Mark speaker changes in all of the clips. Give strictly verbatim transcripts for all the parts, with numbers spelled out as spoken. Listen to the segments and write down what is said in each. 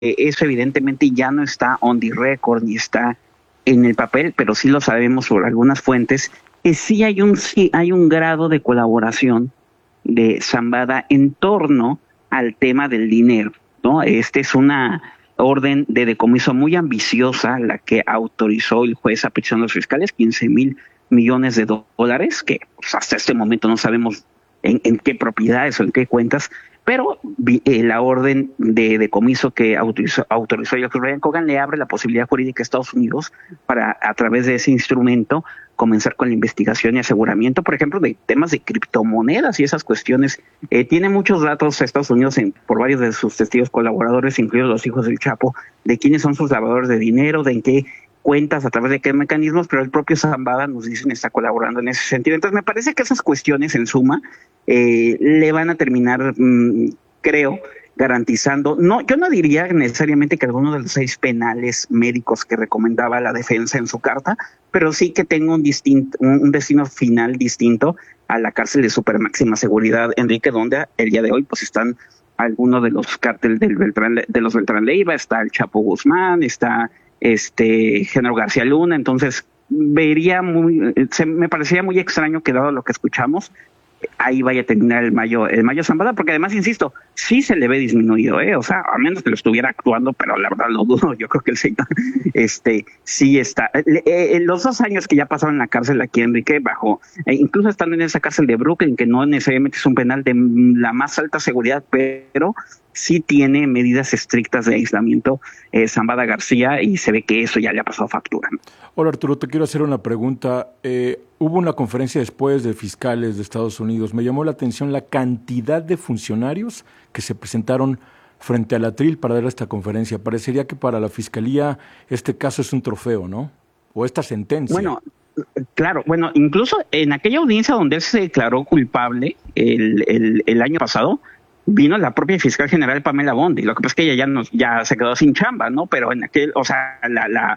Speaker 1: eso evidentemente ya no está on the record ni está en el papel, pero sí lo sabemos por algunas fuentes, que sí hay un, sí hay un grado de colaboración de Zambada en torno al tema del dinero, ¿no? Este es una orden de decomiso muy ambiciosa, la que autorizó el juez a petición de los fiscales, quince mil millones de dólares, que pues, hasta este momento no sabemos en, en qué propiedades o en qué cuentas, pero eh, la orden de decomiso que autorizó, autorizó Brian Cogan le abre la posibilidad jurídica a Estados Unidos para, a través de ese instrumento, comenzar con la investigación y aseguramiento, por ejemplo, de temas de criptomonedas y esas cuestiones. Eh, tiene muchos datos Estados Unidos en, por varios de sus testigos colaboradores, incluidos los hijos del Chapo, de quiénes son sus lavadores de dinero, de en qué cuentas, a través de qué mecanismos, pero el propio Zambada nos dicen está colaborando en ese sentido. Entonces me parece que esas cuestiones en suma eh, le van a terminar, mmm, creo, garantizando, no, yo no diría necesariamente que alguno de los seis penales médicos que recomendaba la defensa en su carta, pero sí que tenga un distinto, un destino final distinto a la cárcel de super máxima seguridad Enrique, donde el día de hoy pues están algunos de los cárteles del Beltrán, de los Beltrán Leiva, está el Chapo Guzmán, está este Genaro García Luna. Entonces vería muy, se, me parecería muy extraño que dado lo que escuchamos, ahí vaya a terminar el Mayo, el Mayo Zambada, porque además, insisto, sí se le ve disminuido, ¿eh? O sea, a menos que lo estuviera actuando, pero la verdad lo dudo. Yo creo que el señor, este, sí está. Eh, eh, los dos años que ya pasaron en la cárcel aquí, Enrique, bajo, eh, incluso estando en esa cárcel de Brooklyn, que no necesariamente es un penal de la más alta seguridad, pero sí tiene medidas estrictas de aislamiento, eh, Zambada García, y se ve que eso ya le ha pasado factura.
Speaker 2: Hola Arturo, te quiero hacer una pregunta. Eh, hubo una conferencia después de fiscales de Estados Unidos. Me llamó la atención la cantidad de funcionarios que se presentaron frente al atril para dar esta conferencia. Parecería que para la fiscalía este caso es un trofeo, ¿no? O esta sentencia.
Speaker 1: Bueno, claro, bueno, incluso en aquella audiencia donde él se declaró culpable el, el, el año pasado, vino la propia fiscal general Pamela Bondi. Lo que pasa es que ella ya nos, ya se quedó sin chamba, ¿no? Pero en aquel, o sea, la, la,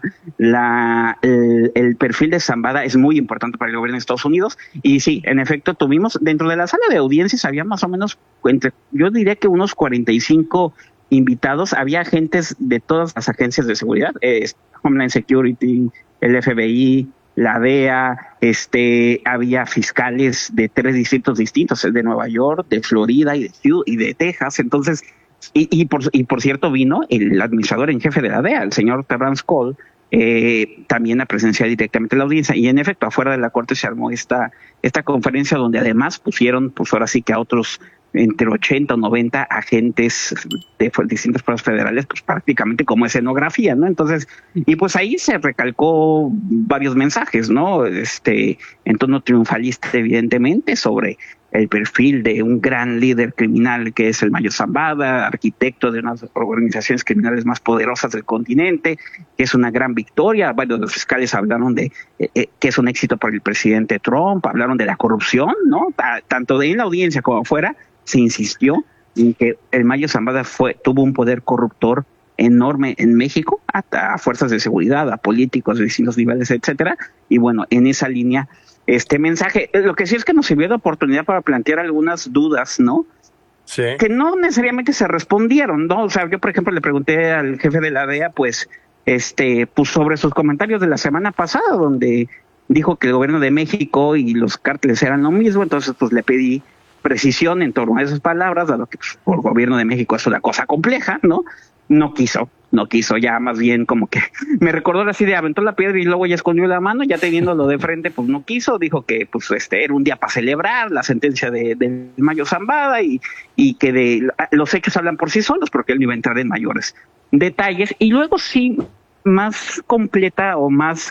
Speaker 1: la, el, el perfil de Zambada es muy importante para el gobierno de Estados Unidos. Y sí, en efecto, tuvimos dentro de la sala de audiencias había más o menos, entre, yo diría que unos cuarenta y cinco invitados. Había agentes de todas las agencias de seguridad, eh, Homeland Security, el F B I, la D E A, este, había fiscales de tres distritos distintos, el de Nueva York, de Florida y de, y de Texas. Entonces, y, y, por, y por cierto vino el administrador en jefe de la D E A, el señor Terrance Cole, eh, también a presenciar directamente la audiencia. Y en efecto, afuera de la corte se armó esta, esta conferencia donde además pusieron, pues ahora sí que a otros entre ochenta o noventa agentes de distintas fuerzas federales, pues prácticamente como escenografía, ¿no? Entonces, y pues ahí se recalcó varios mensajes, ¿no? Este, en tono triunfalista, evidentemente, sobre el perfil de un gran líder criminal que es el Mayo Zambada, arquitecto de unas organizaciones criminales más poderosas del continente, que es una gran victoria. Bueno, los fiscales hablaron de eh, que es un éxito para el presidente Trump, hablaron de la corrupción, ¿no? Tanto de en la audiencia como afuera, se insistió en que el Mayo Zambada fue, tuvo un poder corruptor enorme en México, a, a fuerzas de seguridad, a políticos de distintos niveles, etcétera. Y bueno, en esa línea, este mensaje, lo que sí es que nos sirvió de oportunidad para plantear algunas dudas, ¿no?
Speaker 3: Sí.
Speaker 1: Que no necesariamente se respondieron, ¿no? O sea, yo, por ejemplo, le pregunté al jefe de la D E A, pues, este, pues sobre sus comentarios de la semana pasada, donde dijo que el gobierno de México y los cárteles eran lo mismo. Entonces, pues le pedí precisión en torno a esas palabras, dado que pues, por el gobierno de México es una cosa compleja, ¿no? No quiso, no quiso, ya más bien como que me recordó así de aventó la piedra y luego ya escondió la mano, ya teniéndolo de frente, pues no quiso, dijo que pues este era un día para celebrar la sentencia de, de Mayo Zambada y, y que de los hechos hablan por sí solos, porque él no iba a entrar en mayores detalles. Y luego sí, más completa o más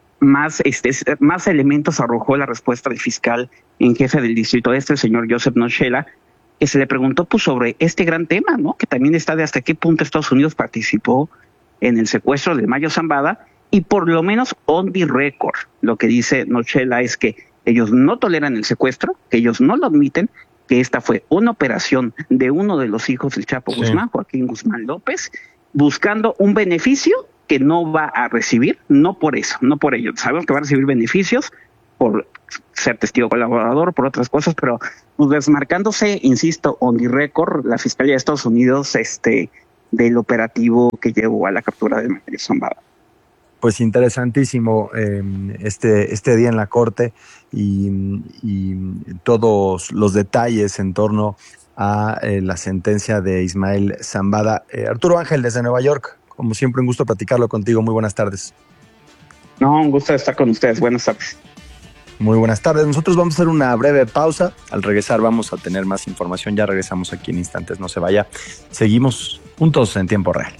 Speaker 1: más este más elementos arrojó la respuesta del fiscal en jefe del distrito este, el señor Joseph Nochela, que se le preguntó pues sobre este gran tema, ¿no? Que también está de hasta qué punto Estados Unidos participó en el secuestro de Mayo Zambada, y por lo menos on the record, lo que dice Nochela es que ellos no toleran el secuestro, que ellos no lo admiten, que esta fue una operación de uno de los hijos del Chapo sí. Guzmán, Joaquín Guzmán López, buscando un beneficio que no va a recibir, no por eso, no por ello. Sabemos que va a recibir beneficios por ser testigo colaborador, por otras cosas, pero pues, desmarcándose, insisto, on the record, la Fiscalía de Estados Unidos este, del operativo que llevó a la captura de Mario Zambada.
Speaker 3: Pues interesantísimo eh, este, este día en la Corte y, y todos los detalles en torno a eh, la sentencia de Ismael Zambada. Eh, Arturo Ángel, desde Nueva York, como siempre un gusto platicarlo contigo. Muy buenas tardes.
Speaker 1: No, un gusto estar con ustedes. Buenas tardes.
Speaker 3: Muy buenas tardes. Nosotros vamos a hacer una breve pausa. Al regresar vamos a tener más información. Ya regresamos aquí en instantes. No se vaya. Seguimos juntos en tiempo real.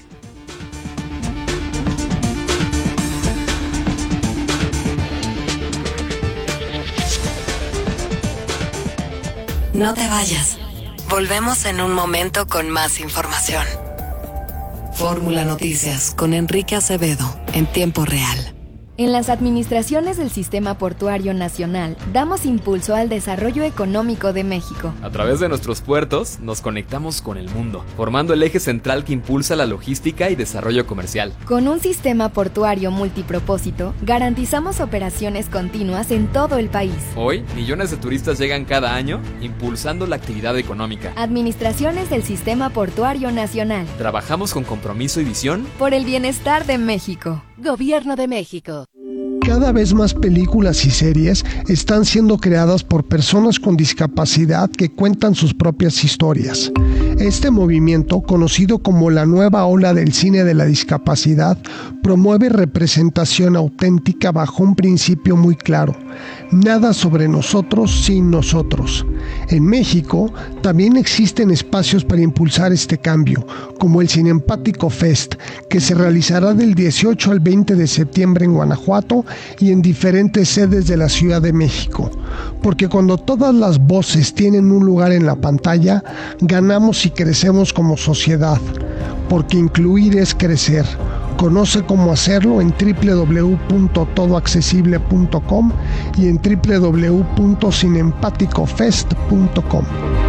Speaker 4: No te vayas. Volvemos en un momento con más información. Fórmula Noticias con Enrique Acevedo en tiempo real.
Speaker 5: En las administraciones del Sistema Portuario Nacional, damos impulso al desarrollo económico de México.
Speaker 6: A través de nuestros puertos, nos conectamos con el mundo, formando el eje central que impulsa la logística y desarrollo comercial.
Speaker 5: Con un sistema portuario multipropósito, garantizamos operaciones continuas en todo el país.
Speaker 6: Hoy, millones de turistas llegan cada año, impulsando la actividad económica.
Speaker 5: Administraciones del Sistema Portuario Nacional.
Speaker 6: Trabajamos con compromiso y visión
Speaker 5: por el bienestar de México.
Speaker 4: Gobierno de México.
Speaker 7: Cada vez más películas y series están siendo creadas por personas con discapacidad que cuentan sus propias historias. Este movimiento, conocido como la nueva ola del cine de la discapacidad, promueve representación auténtica bajo un principio muy claro: nada sobre nosotros sin nosotros. En México también existen espacios para impulsar este cambio, como el Cinempático Fest, que se realizará del dieciocho al veinte de septiembre en Guanajuato y en diferentes sedes de la Ciudad de México. Porque cuando todas las voces tienen un lugar en la pantalla, ganamos y crecemos como sociedad. Porque incluir es crecer. Conoce cómo hacerlo en doble u doble u doble u punto todo accesible punto com y en doble u doble u doble u punto cinempático fest punto com.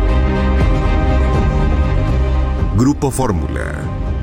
Speaker 8: Grupo Fórmula.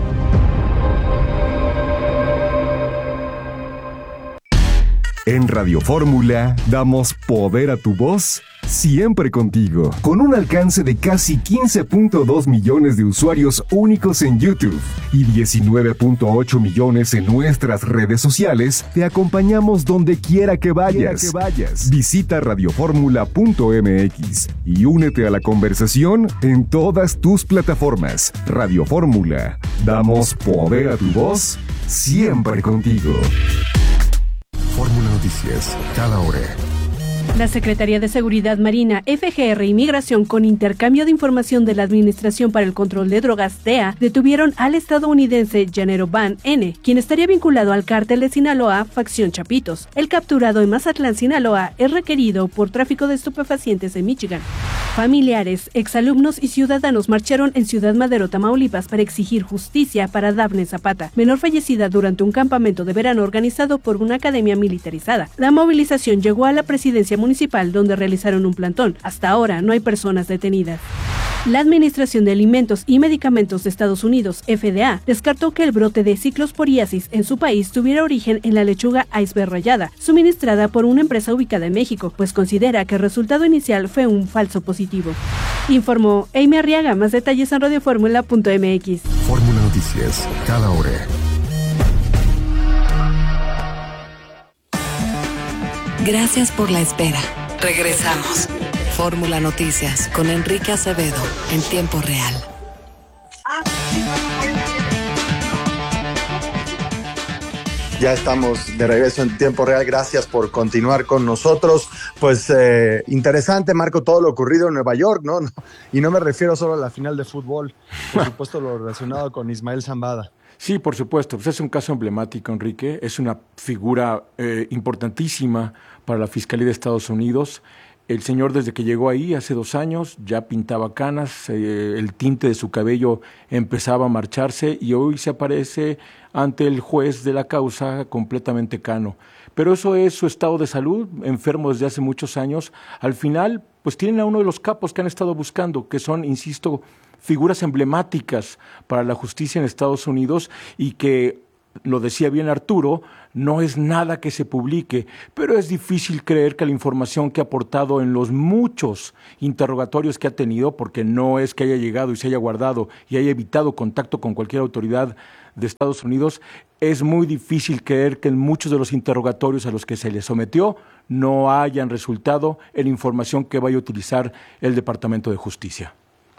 Speaker 8: En Radio Fórmula damos poder a tu voz siempre contigo, con un alcance de casi quince punto dos millones de usuarios únicos en YouTube y diecinueve punto ocho millones en nuestras redes sociales. Te acompañamos donde quiera que vayas. Que vayas. Visita radio fórmula punto m x y únete a la conversación en todas tus plataformas. Radio Fórmula, damos poder a tu voz siempre contigo. Fórmula Noticias, cada hora.
Speaker 9: La Secretaría de Seguridad Marina, F G R y Migración, con intercambio de información de la Administración para el Control de Drogas, D E A, detuvieron al estadounidense Llanero Van N., quien estaría vinculado al cártel de Sinaloa, facción Chapitos. El capturado en Mazatlán, Sinaloa, es requerido por tráfico de estupefacientes en Michigan. Familiares, exalumnos y ciudadanos marcharon en Ciudad Madero, Tamaulipas, para exigir justicia para Dafne Zapata, menor fallecida durante un campamento de verano organizado por una academia militarizada. La movilización llegó a la presidencia municipal, donde realizaron un plantón. Hasta ahora no hay personas detenidas. La Administración de Alimentos y Medicamentos de Estados Unidos, F D A, descartó que el brote de ciclosporiasis en su país tuviera origen en la lechuga iceberg rayada, suministrada por una empresa ubicada en México, pues considera que el resultado inicial fue un falso positivo. Informó Amy Arriaga. Más detalles en radio fórmula punto m x.
Speaker 8: Fórmula Noticias, cada hora.
Speaker 4: Gracias por la espera. Regresamos. Fórmula Noticias con Enrique Acevedo en tiempo real.
Speaker 3: Ya estamos de regreso en tiempo real. Gracias por continuar con nosotros. Pues eh, interesante, Marco, todo lo ocurrido en Nueva York, ¿no? Y no me refiero solo a la final de fútbol, por supuesto lo relacionado con Ismael Zambada.
Speaker 2: Sí, por supuesto. Pues es un caso emblemático, Enrique. Es una figura eh, importantísima para la Fiscalía de Estados Unidos. El señor, desde que llegó ahí hace dos años, ya pintaba canas, eh, el tinte de su cabello empezaba a marcharse y hoy se aparece ante el juez de la causa completamente cano. Pero eso es su estado de salud, enfermo desde hace muchos años. Al final, pues tienen a uno de los capos que han estado buscando, que son, insisto, figuras emblemáticas para la justicia en Estados Unidos y que lo decía bien Arturo, no es nada que se publique, pero es difícil creer que la información que ha aportado en los muchos interrogatorios que ha tenido, porque no es que haya llegado y se haya guardado y haya evitado contacto con cualquier autoridad de Estados Unidos, es muy difícil creer que en muchos de los interrogatorios a los que se le sometió no hayan resultado en información que vaya a utilizar el Departamento de Justicia.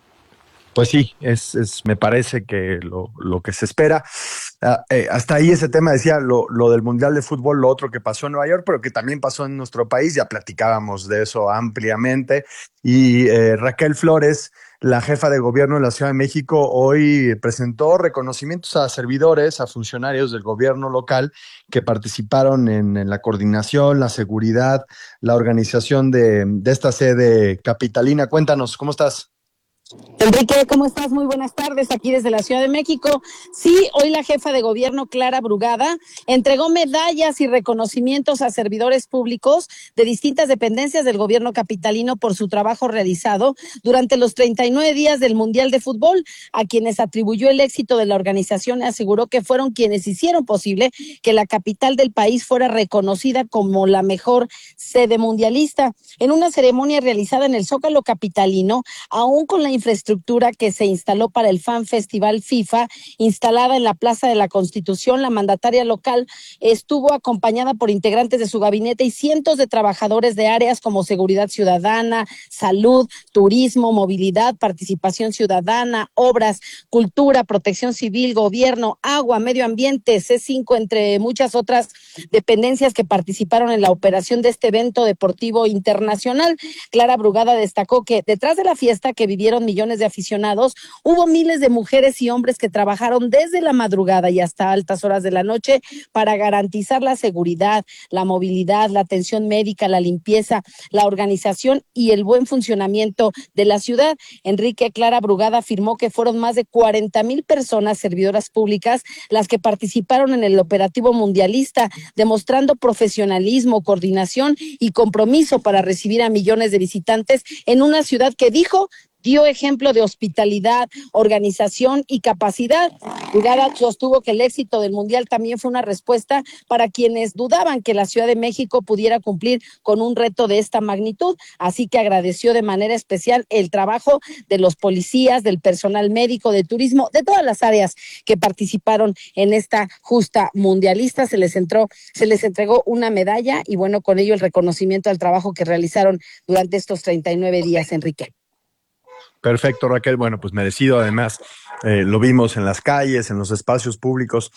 Speaker 3: Pues sí, es, es me parece que lo, lo que se espera. Uh, eh, hasta ahí ese tema decía lo, lo del Mundial de Fútbol, lo otro que pasó en Nueva York, pero que también pasó en nuestro país, ya platicábamos de eso ampliamente. Y eh, Raquel Flores, la jefa de gobierno de la Ciudad de México, hoy presentó reconocimientos a servidores, a funcionarios del gobierno local que participaron en, en la coordinación, la seguridad, la organización de, de esta sede capitalina. Cuéntanos, ¿cómo estás?
Speaker 10: Enrique, ¿cómo estás? Muy buenas tardes, aquí desde la Ciudad de México. Sí, hoy la jefa de gobierno, Clara Brugada, entregó medallas y reconocimientos a servidores públicos de distintas dependencias del gobierno capitalino por su trabajo realizado durante los treinta y nueve días del Mundial de Fútbol, a quienes atribuyó el éxito de la organización y aseguró que fueron quienes hicieron posible que la capital del país fuera reconocida como la mejor sede mundialista. En una ceremonia realizada en el Zócalo capitalino, aún con la infraestructura que se instaló para el Fan Festival FIFA, instalada en la Plaza de la Constitución, la mandataria local estuvo acompañada por integrantes de su gabinete y cientos de trabajadores de áreas como seguridad ciudadana, salud, turismo, movilidad, participación ciudadana, obras, cultura, protección civil, gobierno, agua, medio ambiente, C cinco, entre muchas otras dependencias que participaron en la operación de este evento deportivo internacional. Clara Brugada destacó que detrás de la fiesta que vivieron millones de aficionados, hubo miles de mujeres y hombres que trabajaron desde la madrugada y hasta altas horas de la noche para garantizar la seguridad, la movilidad, la atención médica, la limpieza, la organización y el buen funcionamiento de la ciudad. Enrique, Clara Brugada afirmó que fueron más de cuarenta mil personas servidoras públicas las que participaron en el operativo mundialista, demostrando profesionalismo, coordinación y compromiso para recibir a millones de visitantes en una ciudad que dijo dio ejemplo de hospitalidad, organización y capacidad. Brugada sostuvo que el éxito del Mundial también fue una respuesta para quienes dudaban que la Ciudad de México pudiera cumplir con un reto de esta magnitud, así que agradeció de manera especial el trabajo de los policías, del personal médico, de turismo, de todas las áreas que participaron en esta justa mundialista. Se les entró, se les entregó una medalla y bueno, con ello el reconocimiento al trabajo que realizaron durante estos treinta y nueve días, Enrique.
Speaker 3: Perfecto, Raquel. Bueno, pues merecido además. Eh, lo vimos en las calles, en los espacios públicos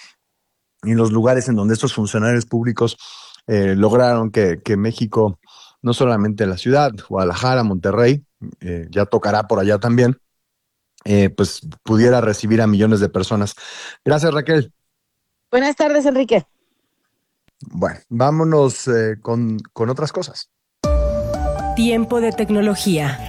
Speaker 3: y en los lugares en donde estos funcionarios públicos eh, lograron que, que México, no solamente la ciudad, Guadalajara, Monterrey, eh, ya tocará por allá también, eh, pues pudiera recibir a millones de personas. Gracias, Raquel.
Speaker 10: Buenas tardes, Enrique.
Speaker 3: Bueno, vámonos eh, con, con otras cosas.
Speaker 11: Tiempo de tecnología.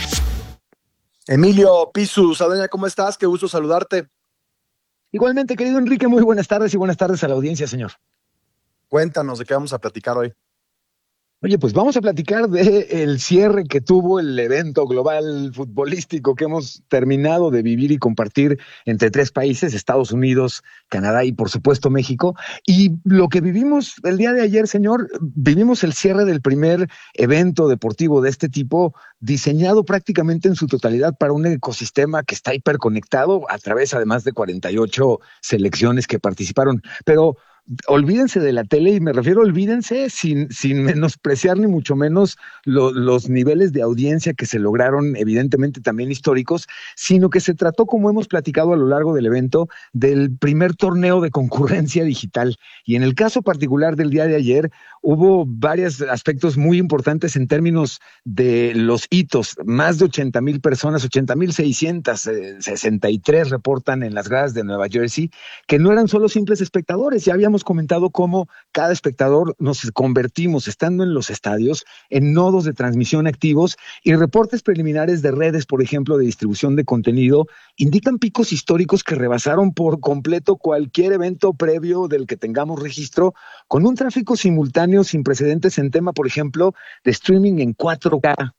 Speaker 3: Emilio Pisu, Sadoña, ¿cómo estás? Qué gusto saludarte.
Speaker 12: Igualmente, querido Enrique, muy buenas tardes y buenas tardes a la audiencia, señor.
Speaker 3: Cuéntanos de qué vamos a platicar hoy.
Speaker 12: Oye, pues vamos a platicar del cierre que tuvo el evento global futbolístico que hemos terminado de vivir y compartir entre tres países, Estados Unidos, Canadá y por supuesto México. Y lo que vivimos el día de ayer, señor, vivimos el cierre del primer evento deportivo de este tipo, diseñado prácticamente en su totalidad para un ecosistema que está hiperconectado a través además de cuarenta y ocho selecciones que participaron. Pero olvídense de la tele, y me refiero, olvídense sin, sin menospreciar ni mucho menos lo, los niveles de audiencia que se lograron, evidentemente también históricos, sino que se trató, como hemos platicado a lo largo del evento, del primer torneo de concurrencia digital. Y en el caso particular del día de ayer, hubo varios aspectos muy importantes en términos de los hitos. Más de ochenta mil personas, ochenta mil seiscientos sesenta y tres reportan en las gradas de Nueva Jersey, que no eran solo simples espectadores. Ya habíamos comentado cómo cada espectador nos convertimos, estando en los estadios, en nodos de transmisión activos, y reportes preliminares de redes, por ejemplo, de distribución de contenido, indican picos históricos que rebasaron por completo cualquier evento previo del que tengamos registro, con un tráfico simultáneo sin precedentes en tema, por ejemplo, de streaming en cuatro K.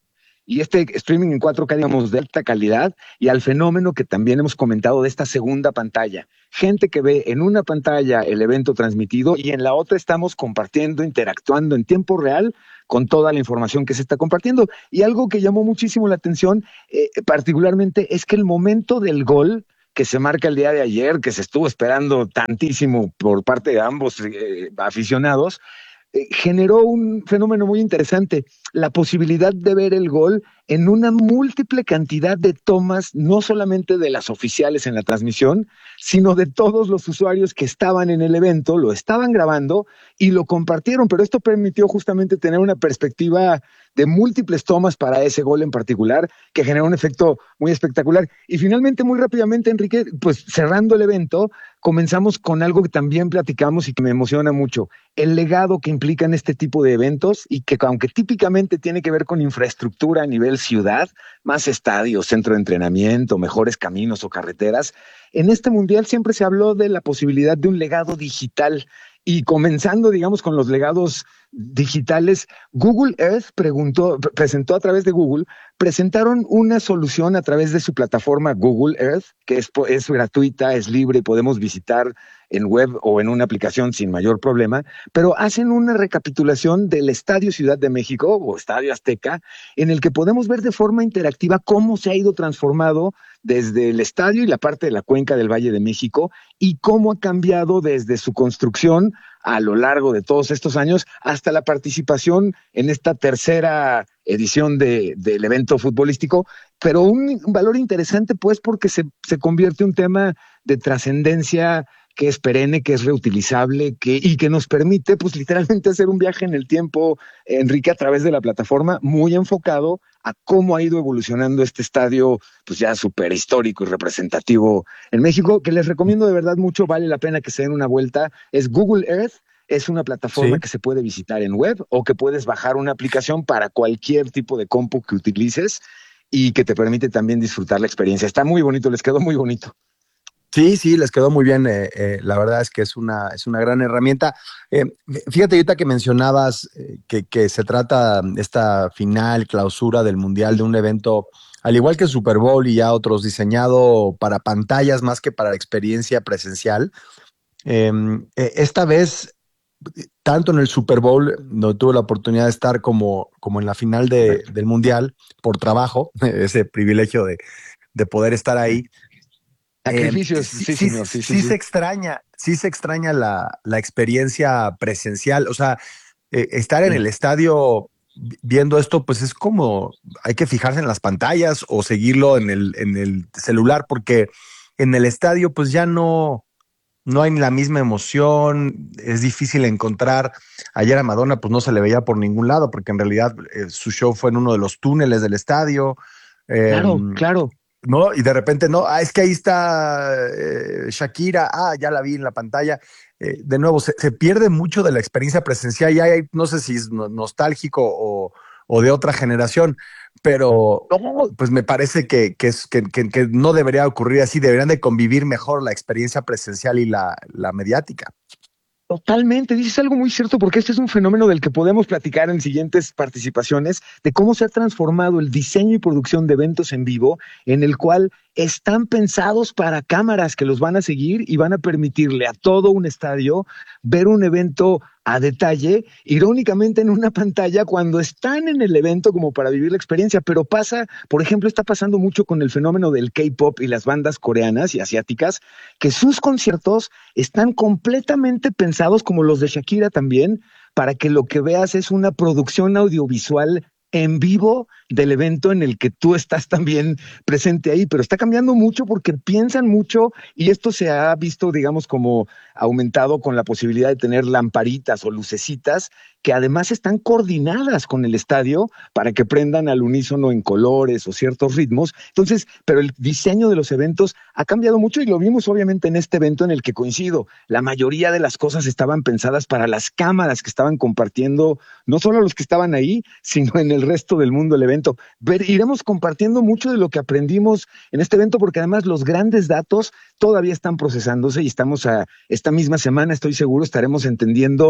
Speaker 12: y este streaming en cuatro K, digamos, de alta calidad, y al fenómeno que también hemos comentado de esta segunda pantalla. Gente que ve en una pantalla el evento transmitido y en la otra estamos compartiendo, interactuando en tiempo real con toda la información que se está compartiendo. Y algo que llamó muchísimo la atención, eh, particularmente, es que el momento del gol que se marca el día de ayer, que se estuvo esperando tantísimo por parte de ambos eh, aficionados, eh, generó un fenómeno muy interesante, la posibilidad de ver el gol en una múltiple cantidad de tomas, no solamente de las oficiales en la transmisión, sino de todos los usuarios que estaban en el evento, lo estaban grabando y lo compartieron, pero esto permitió justamente tener una perspectiva de múltiples tomas para ese gol en particular, que generó un efecto muy espectacular. Y finalmente, muy rápidamente, Enrique, pues cerrando el evento, comenzamos con algo que también platicamos y que me emociona mucho, el legado que implican este tipo de eventos y que aunque típicamente tiene que ver con infraestructura a nivel ciudad, más estadios, centro de entrenamiento, mejores caminos o carreteras, en este mundial siempre se habló de la posibilidad de un legado digital. Y comenzando, digamos, con los legados digitales, Google Earth preguntó, presentó a través de Google, presentaron una solución a través de su plataforma Google Earth, que es, es gratuita, es libre y podemos visitar en web o en una aplicación sin mayor problema, pero hacen una recapitulación del Estadio Ciudad de México o Estadio Azteca, en el que podemos ver de forma interactiva cómo se ha ido transformado desde el estadio y la parte de la cuenca del Valle de México y cómo ha cambiado desde su construcción a lo largo de todos estos años hasta la participación en esta tercera edición de, del evento futbolístico, pero un, un valor interesante pues porque se, se convierte en un tema de trascendencia que es perenne, que es reutilizable que, y que nos permite pues literalmente hacer un viaje en el tiempo, Enrique, a través de la plataforma, muy enfocado a cómo ha ido evolucionando este estadio pues ya súper histórico y representativo en México, que les recomiendo de verdad mucho, vale la pena que se den una vuelta. Es Google Earth, es una plataforma sí. que se puede visitar en web o que puedes bajar una aplicación para cualquier tipo de compu que utilices y que te permite también disfrutar la experiencia. Está muy bonito, les quedó muy bonito.
Speaker 3: Sí, sí, les quedó muy bien. Eh, eh, la verdad es que es una, es una gran herramienta. Eh, fíjate, ahorita que mencionabas eh, que, que se trata esta final, clausura del Mundial de un evento, al igual que el Super Bowl y ya otros, diseñado para pantallas más que para la experiencia presencial. Eh, eh, esta vez, tanto en el Super Bowl, donde tuve la oportunidad de estar como, como en la final de, del Mundial, por trabajo, ese privilegio de, de poder estar ahí.
Speaker 12: Sacrificios,
Speaker 3: Eh,
Speaker 12: sí,
Speaker 3: sí,
Speaker 12: sí, señor, sí, sí,
Speaker 3: sí
Speaker 12: sí.
Speaker 3: se extraña, sí se extraña la, la experiencia presencial. O sea, eh, estar en el estadio viendo esto, pues es como hay que fijarse en las pantallas o seguirlo en el, en el celular, porque en el estadio, pues ya no, no hay la misma emoción, es difícil encontrar. Ayer a Madonna, pues no se le veía por ningún lado, porque en realidad eh, su show fue en uno de los túneles del estadio. Eh,
Speaker 12: Claro, claro.
Speaker 3: ¿No? Y de repente, no, ah, es que ahí está eh, Shakira, ah, ya la vi en la pantalla. Eh, de nuevo, se, se pierde mucho de la experiencia presencial, y hay, no sé si es no, nostálgico o, o de otra generación, pero no, pues me parece que, que, es, que, que, que no debería ocurrir así, deberían de convivir mejor la experiencia presencial y la, la mediática.
Speaker 12: Totalmente, dices algo muy cierto, porque este es un fenómeno del que podemos platicar en siguientes participaciones, de cómo se ha transformado el diseño y producción de eventos en vivo, en el cual están pensados para cámaras que los van a seguir y van a permitirle a todo un estadio ver un evento a detalle, irónicamente en una pantalla cuando están en el evento como para vivir la experiencia, pero pasa, por ejemplo, está pasando mucho con el fenómeno del K-pop y las bandas coreanas y asiáticas, que sus conciertos están completamente pensados, como los de Shakira también, para que lo que veas es una producción audiovisual en vivo del evento en el que tú estás también presente ahí, pero está cambiando mucho porque piensan mucho y esto se ha visto, digamos, como aumentado con la posibilidad de tener lamparitas o lucecitas que además están coordinadas con el estadio para que prendan al unísono en colores o ciertos ritmos. Entonces, pero el diseño de los eventos ha cambiado mucho y lo vimos obviamente en este evento en el que coincido. La mayoría de las cosas estaban pensadas para las cámaras que estaban compartiendo, no solo los que estaban ahí, sino en el resto del mundo del evento. Ver, iremos compartiendo mucho de lo que aprendimos en este evento porque además los grandes datos todavía están procesándose y estamos a esta misma semana, estoy seguro, estaremos entendiendo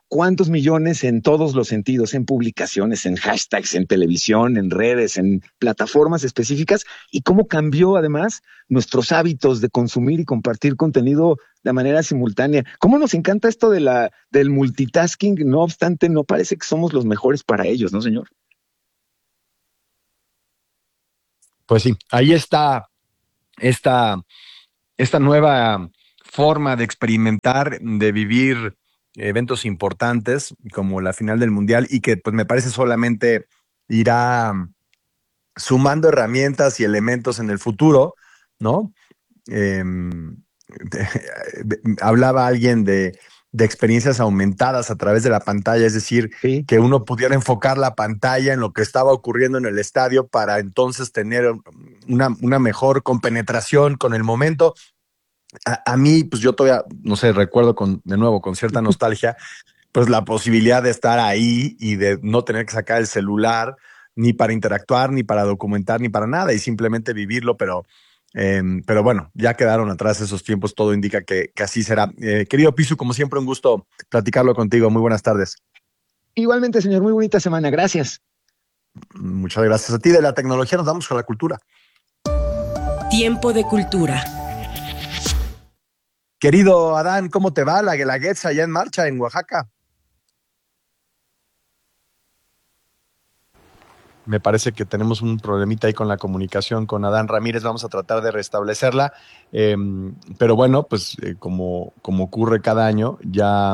Speaker 12: cuántos millones en todos los sentidos, en publicaciones, en hashtags, en televisión, en redes, en plataformas específicas, y cómo cambió además nuestros hábitos de consumir y compartir contenido de manera simultánea. ¿Cómo nos encanta esto de la, del multitasking? No obstante, no parece que somos los mejores para ellos, ¿no, señor?
Speaker 3: Pues sí, ahí está esta, esta nueva forma de experimentar, de vivir eventos importantes como la final del Mundial, y que pues me parece solamente irá sumando herramientas y elementos en el futuro, ¿no? Eh, hablaba alguien de, de experiencias aumentadas a través de la pantalla, es decir, sí, que uno pudiera enfocar la pantalla en lo que estaba ocurriendo en el estadio para entonces tener una, una mejor compenetración con el momento. A, a mí, pues yo todavía, no sé, recuerdo con, de nuevo con cierta nostalgia, pues la posibilidad de estar ahí y de no tener que sacar el celular ni para interactuar, ni para documentar, ni para nada, y simplemente vivirlo, pero Eh, pero bueno, ya quedaron atrás esos tiempos, todo indica que, que así será. Eh, querido Pisu, como siempre, un gusto platicarlo contigo. Muy buenas tardes.
Speaker 12: Igualmente, señor, muy bonita semana. Gracias.
Speaker 3: Muchas gracias a ti. De la tecnología nos vamos con la cultura.
Speaker 11: Tiempo de cultura.
Speaker 3: Querido Adán, ¿cómo te va la Guelaguetza ya en marcha en Oaxaca? Me parece que tenemos un problemita ahí con la comunicación con Adán Ramírez. Vamos a tratar de restablecerla. Eh, pero bueno, pues eh, como, como ocurre cada año, ya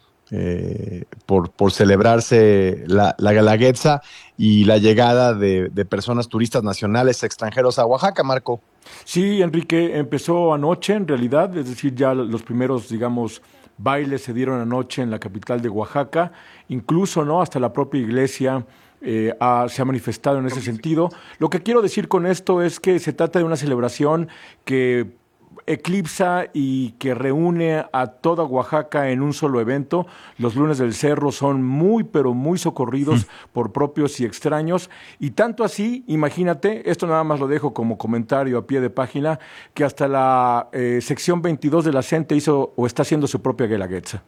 Speaker 3: eh, por, por celebrarse la, la Guelaguetza y la llegada de, de personas turistas nacionales, extranjeros a Oaxaca, Marco.
Speaker 2: Sí, Enrique, empezó anoche en realidad, es decir, ya los primeros, digamos, bailes se dieron anoche en la capital de Oaxaca, incluso, ¿no?, hasta la propia iglesia Eh, ha, se ha manifestado en ese sentido. Lo que quiero decir con esto es que se trata de una celebración que eclipsa y que reúne a toda Oaxaca en un solo evento. Los lunes del Cerro son muy, pero muy socorridos mm. por propios y extraños, y tanto así, imagínate, esto nada más lo dejo como comentario a pie de página, que hasta la eh, sección veintidós de la CENTE hizo o está haciendo su propia Guelaguetza.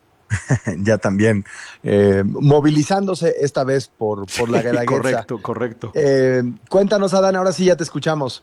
Speaker 3: Ya también, eh, movilizándose esta vez por, por la Guelaguetza.
Speaker 2: Correcto, correcto.
Speaker 3: Eh, cuéntanos, Adán, ahora sí ya te escuchamos.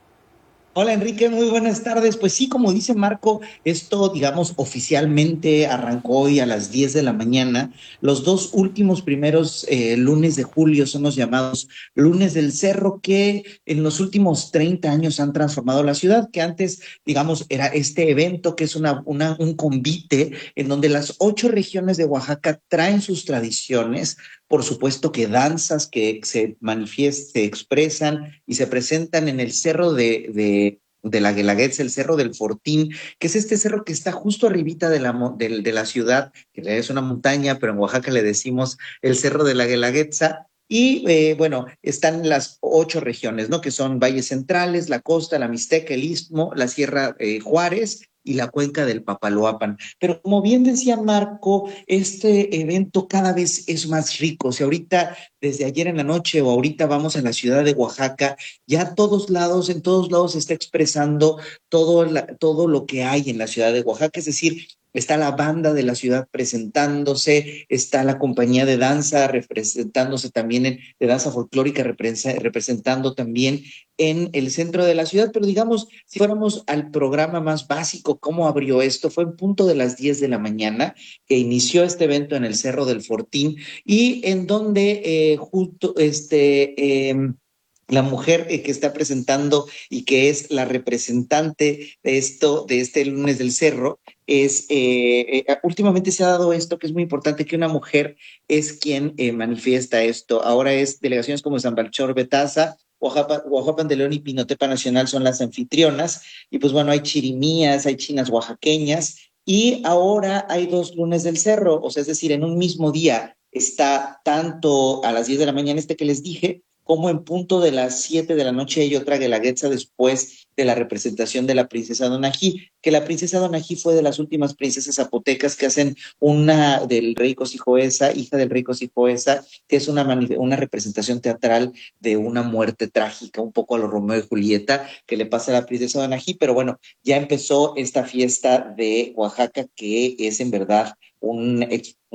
Speaker 13: Hola Enrique, muy buenas tardes. Pues sí, como dice Marco, esto, digamos, oficialmente arrancó hoy a las diez de la mañana. Los dos últimos primeros eh, lunes de julio son los llamados lunes del Cerro, que en los últimos treinta años han transformado la ciudad, que antes, digamos, era este evento que es una, una, un convite en donde las ocho regiones de Oaxaca traen sus tradiciones, por supuesto que danzas que se manifiestan, se expresan y se presentan en el cerro de, de, de la Guelaguetza, el cerro del Fortín, que es este cerro que está justo arribita de la, de, de la ciudad, que es una montaña, pero en Oaxaca le decimos el cerro de la Guelaguetza. Y eh, bueno, están las ocho regiones, ¿no?, que son valles centrales, la costa, la Mixteca, el Istmo, la Sierra eh, Juárez y la cuenca del Papaloapan. Pero como bien decía Marco, este evento cada vez es más rico. O sea, ahorita, desde ayer en la noche o ahorita vamos a la ciudad de Oaxaca, ya a todos lados, en todos lados se está expresando todo, la, todo lo que hay en la ciudad de Oaxaca, es decir, está la banda de la ciudad presentándose, está la compañía de danza representándose también, en, de danza folclórica representando también en el centro de la ciudad, pero digamos, si fuéramos al programa más básico, ¿cómo abrió esto? Fue en punto de las diez de la mañana que inició este evento en el Cerro del Fortín y en donde eh, justo este... Eh, la mujer eh, que está presentando y que es la representante de esto, de este lunes del Cerro, es, eh, eh, últimamente se ha dado esto que es muy importante, que una mujer es quien eh, manifiesta esto. Ahora es delegaciones como San Balchor, Betaza, Oaxapan de León y Pinotepa Nacional son las anfitrionas, y pues bueno, hay chirimías, hay chinas oaxaqueñas, y ahora hay dos lunes del Cerro, o sea, es decir, en un mismo día está tanto a las diez de la mañana este que les dije, como en punto de las siete de la noche hay otra Guelaguetza después de la representación de la princesa Donají, que la princesa Donají fue de las últimas princesas zapotecas que hacen una del rey Cosijoesa, hija del rey Cosijoesa, que es una, una representación teatral de una muerte trágica, un poco a lo Romeo y Julieta, que le pasa a la princesa Donají, pero bueno, ya empezó esta fiesta de Oaxaca, que es en verdad un,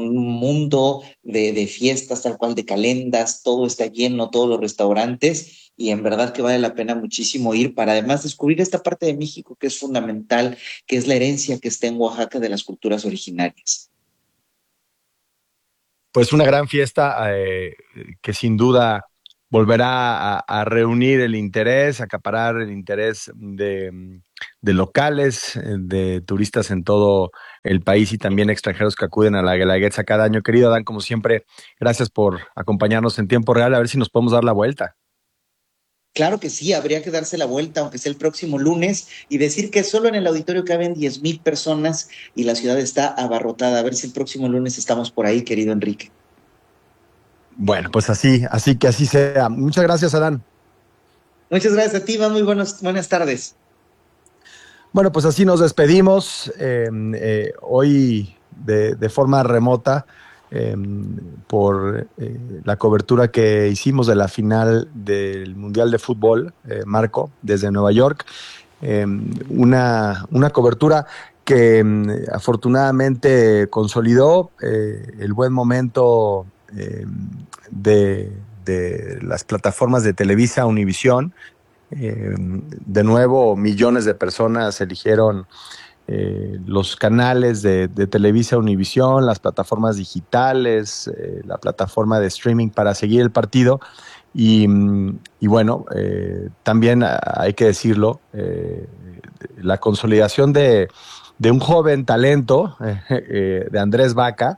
Speaker 13: un mundo de, de fiestas, tal cual, de calendas, todo está lleno, todos los restaurantes, y en verdad que vale la pena muchísimo ir para además descubrir esta parte de México que es fundamental, que es la herencia que está en Oaxaca de las culturas originarias.
Speaker 3: Pues una gran fiesta eh, que sin duda volverá a, a reunir el interés, acaparar el interés de, de locales, de turistas en todo el país y también extranjeros que acuden a la Guelaguetza cada año. Querido Adán, como siempre, gracias por acompañarnos en tiempo real. A ver si nos podemos dar la vuelta.
Speaker 13: Claro que sí, habría que darse la vuelta, aunque sea el próximo lunes, y decir que solo en el auditorio caben diez mil personas y la ciudad está abarrotada. A ver si el próximo lunes estamos por ahí, querido Enrique.
Speaker 3: Bueno, pues así, así que así sea. Muchas gracias, Adán.
Speaker 13: Muchas gracias a ti, Iván. Muy buenos, buenas tardes.
Speaker 3: Bueno, pues así nos despedimos. Eh, eh, hoy de, de forma remota eh, por eh, la cobertura que hicimos de la final del Mundial de Fútbol, eh, Marco, desde Nueva York. Eh, una, una cobertura que eh, afortunadamente consolidó eh, el buen momento Eh, de, de las plataformas de Televisa, Univisión. Eh, de nuevo, millones de personas eligieron eh, los canales de, de Televisa, Univisión, las plataformas digitales, eh, la plataforma de streaming para seguir el partido. Y, y bueno, eh, también hay que decirlo, eh, la consolidación de, de un joven talento, eh, eh, de Andrés Vaca,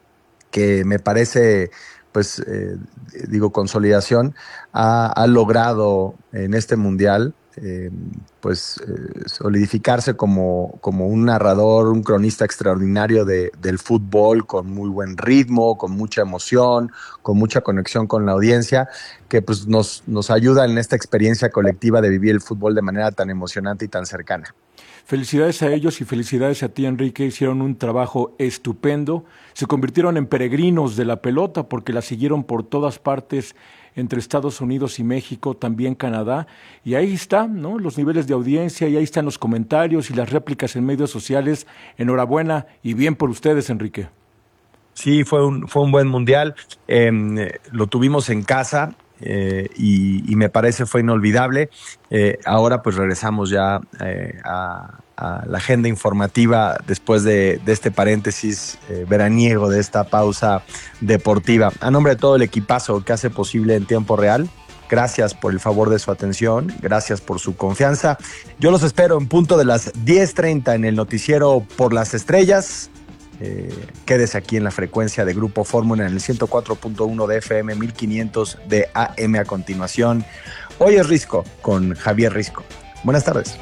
Speaker 3: que me parece, pues, eh, digo, consolidación, ha, ha logrado en este mundial, eh, pues, eh, solidificarse como, como un narrador, un cronista extraordinario de, del fútbol, con muy buen ritmo, con mucha emoción, con mucha conexión con la audiencia, que pues nos, nos ayuda en esta experiencia colectiva de vivir el fútbol de manera tan emocionante y tan cercana.
Speaker 2: Felicidades a ellos y felicidades a ti, Enrique. Hicieron un trabajo estupendo. Se convirtieron en peregrinos de la pelota porque la siguieron por todas partes entre Estados Unidos y México, también Canadá. Y ahí están, ¿no?, los niveles de audiencia, y ahí están los comentarios y las réplicas en medios sociales. Enhorabuena y bien por ustedes, Enrique.
Speaker 3: Sí, fue un, fue un buen mundial. Eh, lo tuvimos en casa. Eh, y, y me parece fue inolvidable. Eh, ahora pues regresamos ya eh, a, a la agenda informativa después de, de este paréntesis eh, veraniego, de esta pausa deportiva. A nombre de todo el equipazo que hace posible En Tiempo Real, gracias por el favor de su atención, gracias por su confianza. Yo los espero en punto de las diez treinta en el noticiero Por las Estrellas. Eh, quédese aquí en la frecuencia de Grupo Fórmula en el ciento cuatro punto uno de F M, mil quinientos de A M a continuación. Hoy es Risco con Javier Risco. Buenas tardes.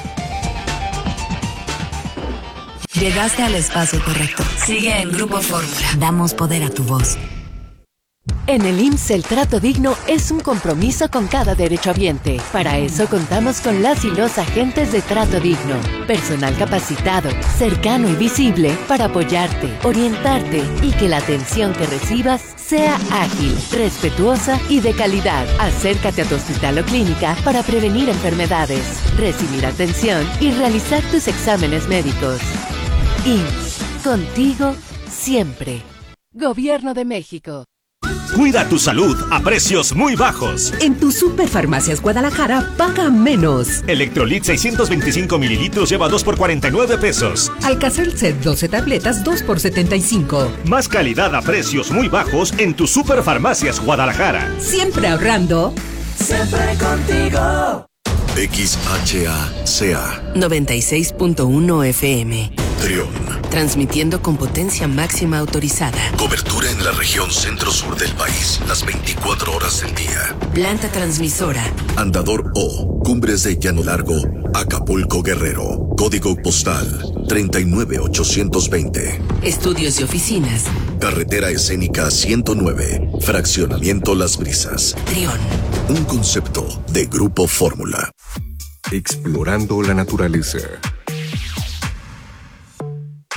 Speaker 4: Llegaste al espacio correcto. Sigue en Grupo Fórmula. Damos poder a tu voz.
Speaker 14: En el I M S S el trato digno es un compromiso con cada derechohabiente. Para eso contamos con las y los agentes de Trato Digno. Personal capacitado, cercano y visible para apoyarte, orientarte y que la atención que recibas sea ágil, respetuosa y de calidad. Acércate a tu hospital o clínica para prevenir enfermedades, recibir atención y realizar tus exámenes médicos. I M S S, contigo siempre. Gobierno de México.
Speaker 15: Cuida tu salud a precios muy bajos.
Speaker 11: En tu Superfarmacias Guadalajara, paga menos.
Speaker 15: Electrolit seiscientos veinticinco mililitros lleva dos por cuarenta y nueve pesos.
Speaker 11: Alcacel Set doce tabletas, dos por setenta y cinco.
Speaker 15: Más calidad a precios muy bajos en tu Superfarmacias Guadalajara.
Speaker 11: Siempre ahorrando.
Speaker 16: Siempre contigo.
Speaker 17: X H A C A
Speaker 4: noventa y seis punto uno F M.
Speaker 17: Trión.
Speaker 4: Transmitiendo con potencia máxima autorizada.
Speaker 17: Cobertura en la región centro-sur del país, las veinticuatro horas del día.
Speaker 4: Planta transmisora.
Speaker 17: Andador O, Cumbres de Llano Largo, Acapulco, Guerrero. Código postal treinta y nueve mil ochocientos veinte.
Speaker 4: Estudios y oficinas.
Speaker 17: Carretera escénica ciento nueve, Fraccionamiento Las Brisas.
Speaker 4: Trión.
Speaker 17: Un concepto de Grupo Fórmula.
Speaker 8: Explorando la naturaleza.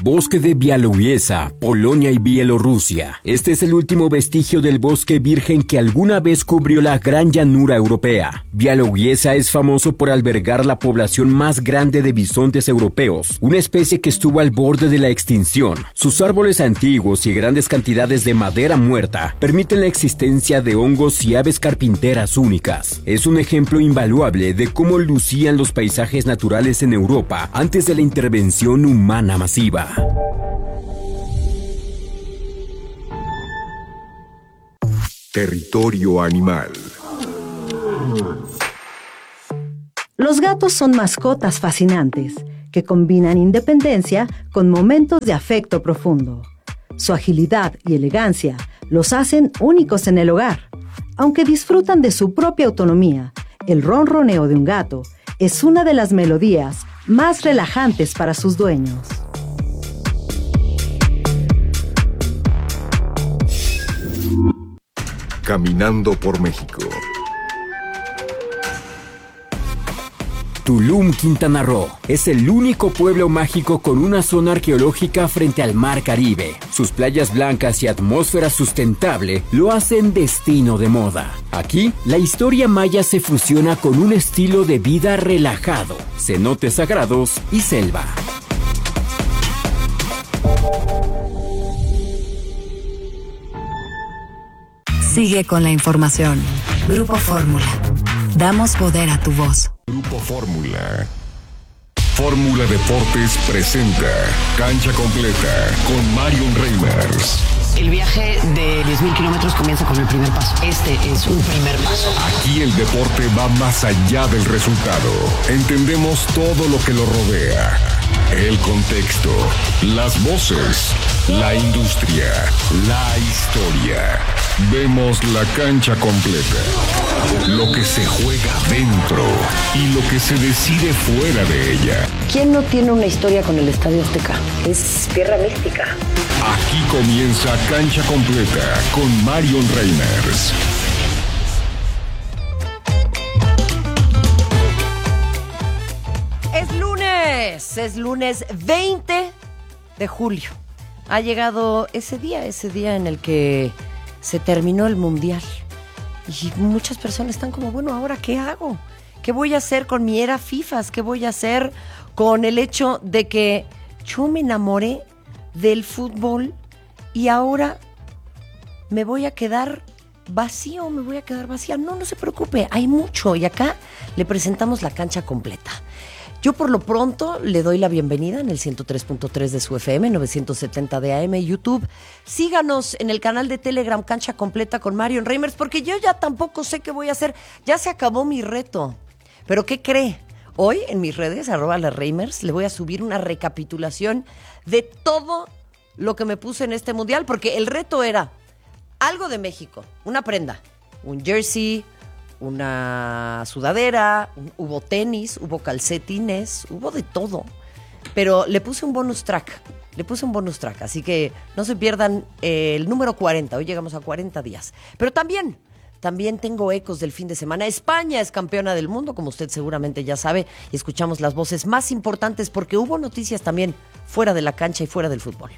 Speaker 18: Bosque de Białowieża, Polonia y Bielorrusia. Este es el último vestigio del bosque virgen que alguna vez cubrió la gran llanura europea. Białowieża es famoso por albergar la población más grande de bisontes europeos, una especie que estuvo al borde de la extinción. Sus árboles antiguos y grandes cantidades de madera muerta permiten la existencia de hongos y aves carpinteras únicas. Es un ejemplo invaluable de cómo lucían los paisajes naturales en Europa antes de la intervención humana masiva.
Speaker 8: Territorio animal.
Speaker 19: Los gatos son mascotas fascinantes que combinan independencia con momentos de afecto profundo. Su agilidad y elegancia los hacen únicos en el hogar. Aunque disfrutan de su propia autonomía, el ronroneo de un gato es una de las melodías más relajantes para sus dueños.
Speaker 8: Caminando por México.
Speaker 18: Tulum, Quintana Roo, es el único pueblo mágico con una zona arqueológica frente al Mar Caribe. Sus playas blancas y atmósfera sustentable lo hacen destino de moda. Aquí, la historia maya se fusiona con un estilo de vida relajado, cenotes sagrados y selva.
Speaker 4: Sigue con la información. Grupo Fórmula. Damos poder a tu voz.
Speaker 8: Grupo Fórmula. Fórmula Deportes presenta Cancha Completa con Marion Reimers.
Speaker 20: El viaje de diez mil kilómetros comienza con el primer paso. Este es un primer paso.
Speaker 8: Aquí el deporte va más allá del resultado. Entendemos todo lo que lo rodea. El contexto, las voces, la industria, la historia. Vemos la cancha completa. Lo que se juega dentro y lo que se decide fuera de ella.
Speaker 20: ¿Quién no tiene una historia con el Estadio Azteca? Es tierra mística.
Speaker 8: Aquí comienza Cancha Completa con Marion Reimers.
Speaker 21: Es lunes, es lunes veinte de julio. Ha llegado ese día, ese día en el que se terminó el Mundial. Y muchas personas están como, bueno, ¿ahora qué hago? ¿Qué voy a hacer con mi era FIFAs? ¿Qué voy a hacer con el hecho de que yo me enamoré del fútbol y ahora me voy a quedar vacío, me voy a quedar vacía? No, no se preocupe, hay mucho y acá le presentamos la cancha completa. Yo por lo pronto le doy la bienvenida en el ciento tres punto tres de su F M, novecientos setenta de A M, YouTube. Síganos en el canal de Telegram Cancha Completa con Marion Reimers, porque yo ya tampoco sé qué voy a hacer. Ya se acabó mi reto. ¿Pero qué cree? Hoy en mis redes, arroba la Reimers, le voy a subir una recapitulación de todo lo que me puse en este mundial, porque el reto era algo de México, una prenda, un jersey, una sudadera, hubo tenis, hubo calcetines, hubo de todo. Pero le puse un bonus track, le puse un bonus track, así que no se pierdan eh, el número cuarenta, hoy llegamos a cuarenta días. Pero también, también tengo ecos del fin de semana. España es campeona del mundo, como usted seguramente ya sabe, y escuchamos las voces más importantes porque hubo noticias también fuera de la cancha y fuera del fútbol.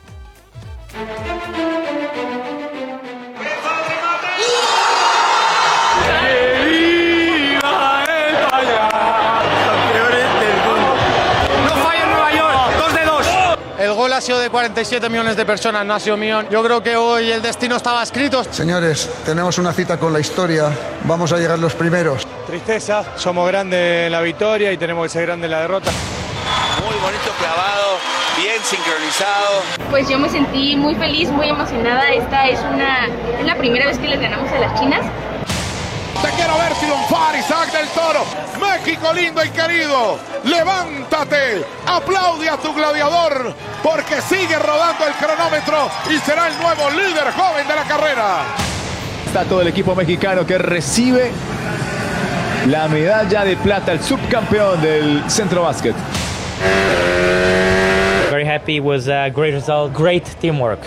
Speaker 22: El gol ha sido de cuarenta y siete millones de personas, no ha sido mío. Yo creo que hoy el destino estaba escrito.
Speaker 23: Señores, tenemos una cita con la historia. Vamos a llegar los primeros.
Speaker 22: Tristeza, somos grandes en la victoria y tenemos que ser grandes en la derrota.
Speaker 24: Muy bonito clavado, bien sincronizado.
Speaker 25: Pues yo me sentí muy feliz, muy emocionada. Esta es una es la primera vez que les ganamos a las chinas.
Speaker 26: Te quiero ver triunfar, Isaac del Toro. México lindo y querido, levántate, aplaude a tu gladiador, porque sigue rodando el cronómetro y será el nuevo líder joven de la carrera.
Speaker 27: Está todo el equipo mexicano que recibe la medalla de plata, el subcampeón del Centro Básquet.
Speaker 28: Very happy, was a great result, great teamwork.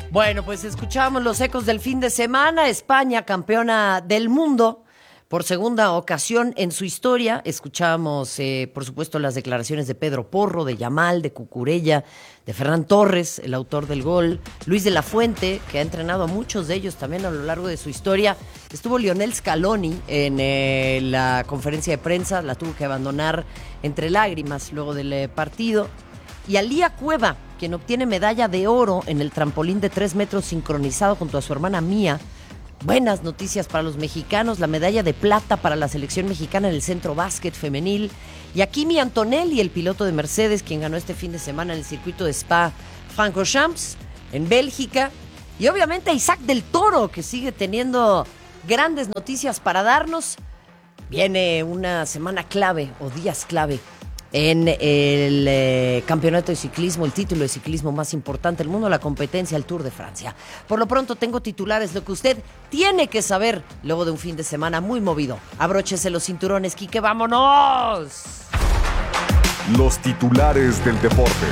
Speaker 21: Bueno, pues escuchamos los ecos del fin de semana. España, campeona del mundo por segunda ocasión en su historia. Escuchamos, eh, por supuesto, las declaraciones de Pedro Porro, de Yamal, de Cucurella, de Ferran Torres, el autor del gol, Luis de la Fuente, que ha entrenado a muchos de ellos también a lo largo de su historia. Estuvo Lionel Scaloni en eh, la conferencia de prensa, la tuvo que abandonar entre lágrimas luego del eh, partido. Y Alía Cueva, quien obtiene medalla de oro en el trampolín de tres metros sincronizado junto a su hermana Mía. Buenas noticias para los mexicanos, la medalla de plata para la selección mexicana en el centro básquet femenil. Y a Kimi Antonelli, el piloto de Mercedes, quien ganó este fin de semana en el circuito de Spa-Francorchamps, en Bélgica. Y obviamente a Isaac del Toro, que sigue teniendo grandes noticias para darnos. Viene una semana clave o días clave en el eh, campeonato de ciclismo, el título de ciclismo más importante del mundo, la competencia, el Tour de Francia. Por lo pronto tengo titulares, lo que usted tiene que saber luego de un fin de semana muy movido. Abróchese los cinturones, Quique, ¡vámonos!
Speaker 8: Los titulares del deporte.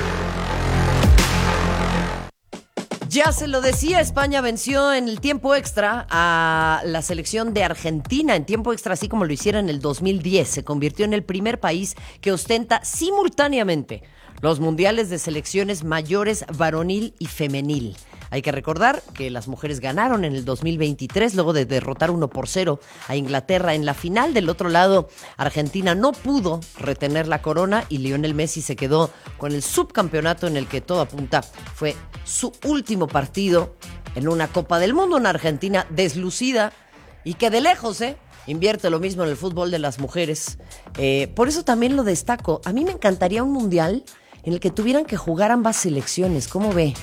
Speaker 21: Ya se lo decía, España venció en el tiempo extra a la selección de Argentina, en tiempo extra, así como lo hiciera en el dos mil diez. Se convirtió en el primer país que ostenta simultáneamente los mundiales de selecciones mayores varonil y femenil. Hay que recordar que las mujeres ganaron en el dos mil veintitrés luego de derrotar uno por cero a Inglaterra en la final. Del otro lado, Argentina no pudo retener la corona y Lionel Messi se quedó con el subcampeonato en el que todo apunta fue su último partido en una Copa del Mundo. Una Argentina deslucida y que de lejos, ¿eh? invierte lo mismo en el fútbol de las mujeres. Eh, por eso también lo destaco. A mí me encantaría un mundial en el que tuvieran que jugar ambas selecciones. ¿Cómo ve?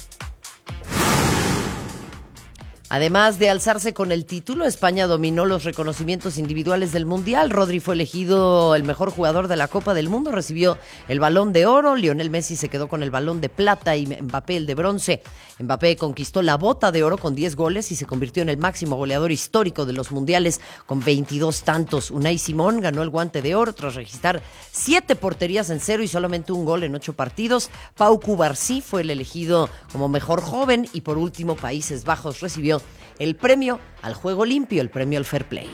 Speaker 21: Además de alzarse con el título, España dominó los reconocimientos individuales del Mundial. Rodri fue elegido el mejor jugador de la Copa del Mundo, recibió el Balón de Oro. Lionel Messi se quedó con el Balón de Plata y Mbappé el de Bronce. Mbappé conquistó la Bota de Oro con diez goles y se convirtió en el máximo goleador histórico de los mundiales con veintidós tantos. Unai Simón ganó el Guante de Oro tras registrar siete porterías en cero y solamente un gol en ocho partidos. Pau Cubarsí fue el elegido como mejor joven y por último Países Bajos recibió el premio al juego limpio, el premio al fair play.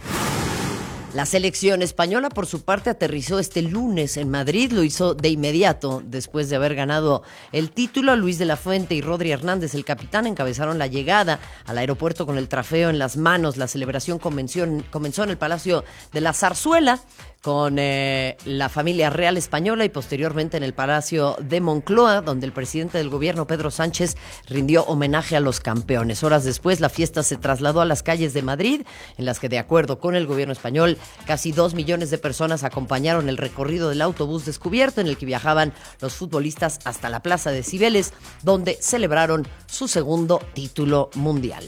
Speaker 21: La selección española, por su parte, aterrizó este lunes en Madrid. Lo hizo de inmediato después de haber ganado el título. Luis de la Fuente y Rodri Hernández, el capitán, encabezaron la llegada al aeropuerto con el trofeo en las manos. La celebración comenzó en, comenzó en el Palacio de la Zarzuela con eh, la familia real española y posteriormente en el Palacio de Moncloa, donde el presidente del gobierno, Pedro Sánchez, rindió homenaje a los campeones. Horas después, la fiesta se trasladó a las calles de Madrid, en las que, de acuerdo con el gobierno español, casi dos millones de personas acompañaron el recorrido del autobús descubierto en el que viajaban los futbolistas hasta la Plaza de Cibeles, donde celebraron su segundo título mundial.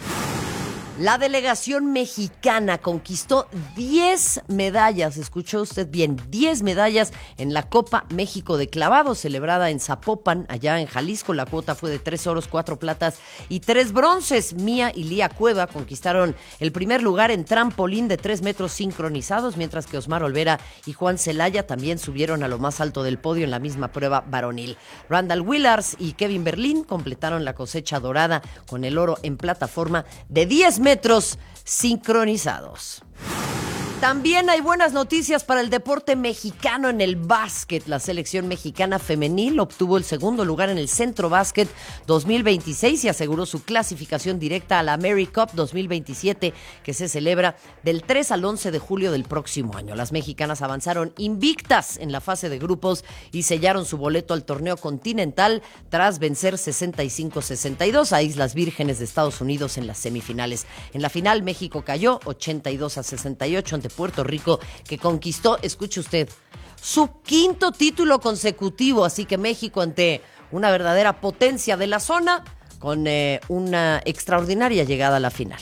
Speaker 21: La delegación mexicana conquistó diez medallas, escuchó usted bien, diez medallas en la Copa México de Clavados, celebrada en Zapopan, allá en Jalisco. La cuota fue de tres oros, cuatro platas y tres bronces. Mía y Lía Cueva conquistaron el primer lugar en trampolín de tres metros sincronizados, mientras que Osmar Olvera y Juan Celaya también subieron a lo más alto del podio en la misma prueba varonil. Randall Willars y Kevin Berlín completaron la cosecha dorada con el oro en plataforma de diez metros sincronizados. También hay buenas noticias para el deporte mexicano en el básquet. La selección mexicana femenil obtuvo el segundo lugar en el Centro Básquet dos mil veintiséis y aseguró su clasificación directa a la Mary Cup dos mil veintisiete, que se celebra del tres al once de julio del próximo año. Las mexicanas avanzaron invictas en la fase de grupos y sellaron su boleto al torneo continental tras vencer sesenta y cinco a sesenta y dos a Islas Vírgenes de Estados Unidos en las semifinales. En la final, México cayó ochenta y dos a sesenta y ocho ante Puerto Rico, que conquistó, escuche usted, su quinto título consecutivo. Así que México, ante una verdadera potencia de la zona, con eh, una extraordinaria llegada a la final.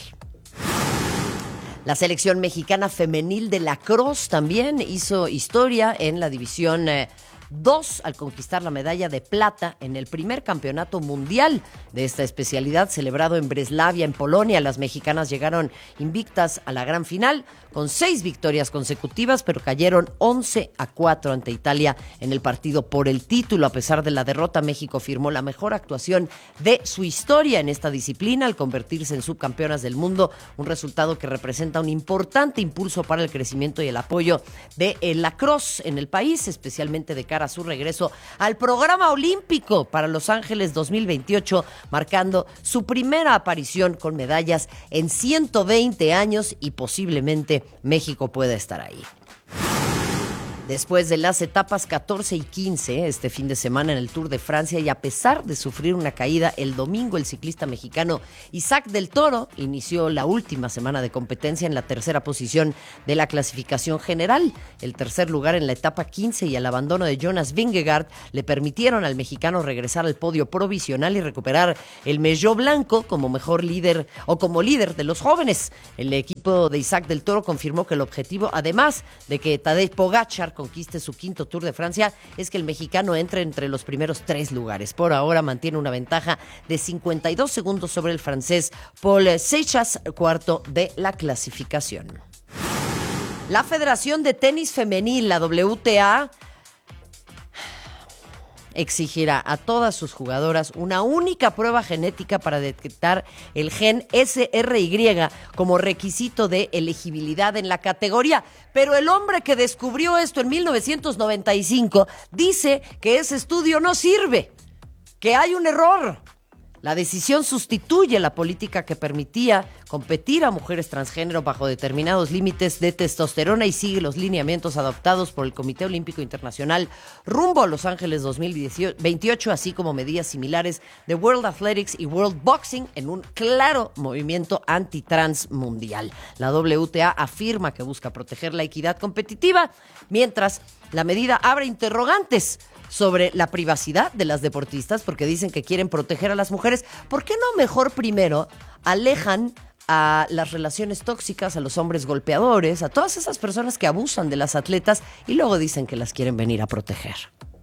Speaker 21: La selección mexicana femenil de lacrosse también hizo historia en la división eh, dos al conquistar la medalla de plata en el primer campeonato mundial de esta especialidad celebrado en Breslavia, en Polonia. Las mexicanas llegaron invictas a la gran final con seis victorias consecutivas, pero cayeron once a cuatro ante Italia en el partido por el título. A pesar de la derrota, México firmó la mejor actuación de su historia en esta disciplina al convertirse en subcampeonas del mundo, un resultado que representa un importante impulso para el crecimiento y el apoyo de el lacrosse en el país, especialmente de cara a su regreso al programa olímpico para Los Ángeles dos mil veintiocho, marcando su primera aparición con medallas en ciento veinte años, y posiblemente México pueda estar ahí. Después de las etapas catorce y quince este fin de semana en el Tour de Francia, y a pesar de sufrir una caída el domingo, el ciclista mexicano Isaac del Toro inició la última semana de competencia en la tercera posición de la clasificación general. El tercer lugar en la etapa quince y el abandono de Jonas Vingegaard le permitieron al mexicano regresar al podio provisional y recuperar el maillot blanco como mejor líder o como líder de los jóvenes. El equipo de Isaac del Toro confirmó que el objetivo, además de que Tadej Pogačar conquiste su quinto Tour de Francia, es que el mexicano entre entre los primeros tres lugares. Por ahora mantiene una ventaja de cincuenta y dos segundos sobre el francés Paul Seixas, cuarto de la clasificación. La Federación de Tenis Femenil, la W T A, exigirá a todas sus jugadoras una única prueba genética para detectar el gen S R Y como requisito de elegibilidad en la categoría. Pero el hombre que descubrió esto en mil novecientos noventa y cinco dice que ese estudio no sirve, que hay un error. La decisión sustituye la política que permitía competir a mujeres transgénero bajo determinados límites de testosterona y sigue los lineamientos adoptados por el Comité Olímpico Internacional rumbo a Los Ángeles dos mil veintiocho, así como medidas similares de World Athletics y World Boxing en un claro movimiento antitrans mundial. La W T A afirma que busca proteger la equidad competitiva, mientras la medida abre interrogantes sobre la privacidad de las deportistas, porque dicen que quieren proteger a las mujeres. ¿Por qué no mejor primero alejan a las relaciones tóxicas, a los hombres golpeadores, a todas esas personas que abusan de las atletas, y luego dicen que las quieren venir a proteger?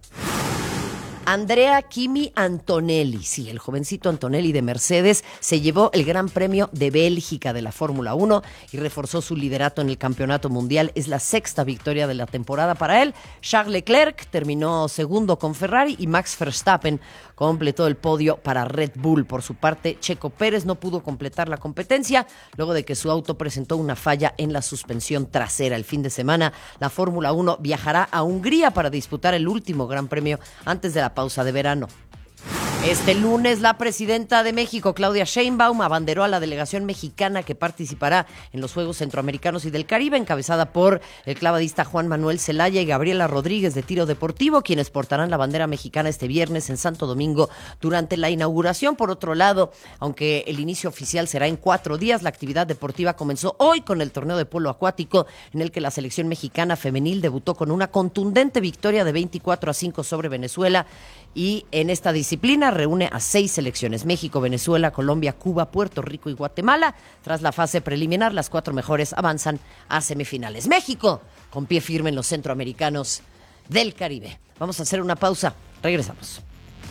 Speaker 21: Andrea Kimi Antonelli, sí, el jovencito Antonelli de Mercedes, se llevó el Gran Premio de Bélgica de la Fórmula uno y reforzó su liderato en el campeonato mundial. Es la sexta victoria de la temporada para él. Charles Leclerc terminó segundo con Ferrari y Max Verstappen completó el podio para Red Bull. Por su parte, Checo Pérez no pudo completar la competencia luego de que su auto presentó una falla en la suspensión trasera. El fin de semana, la Fórmula uno viajará a Hungría para disputar el último Gran Premio antes de la pausa de verano. Este lunes, la presidenta de México, Claudia Sheinbaum, abanderó a la delegación mexicana que participará en los Juegos Centroamericanos y del Caribe, encabezada por el clavadista Juan Manuel Zelaya y Gabriela Rodríguez de tiro deportivo, quienes portarán la bandera mexicana este viernes en Santo Domingo durante la inauguración. Por otro lado, aunque el inicio oficial será en cuatro días, la actividad deportiva comenzó hoy con el torneo de polo acuático, en el que la selección mexicana femenil debutó con una contundente victoria de veinticuatro a cinco sobre Venezuela. Y en esta disciplina reúne a seis selecciones: México, Venezuela, Colombia, Cuba, Puerto Rico y Guatemala. Tras la fase preliminar, las cuatro mejores avanzan a semifinales. México, con pie firme en los centroamericanos del Caribe. Vamos a hacer una pausa. Regresamos.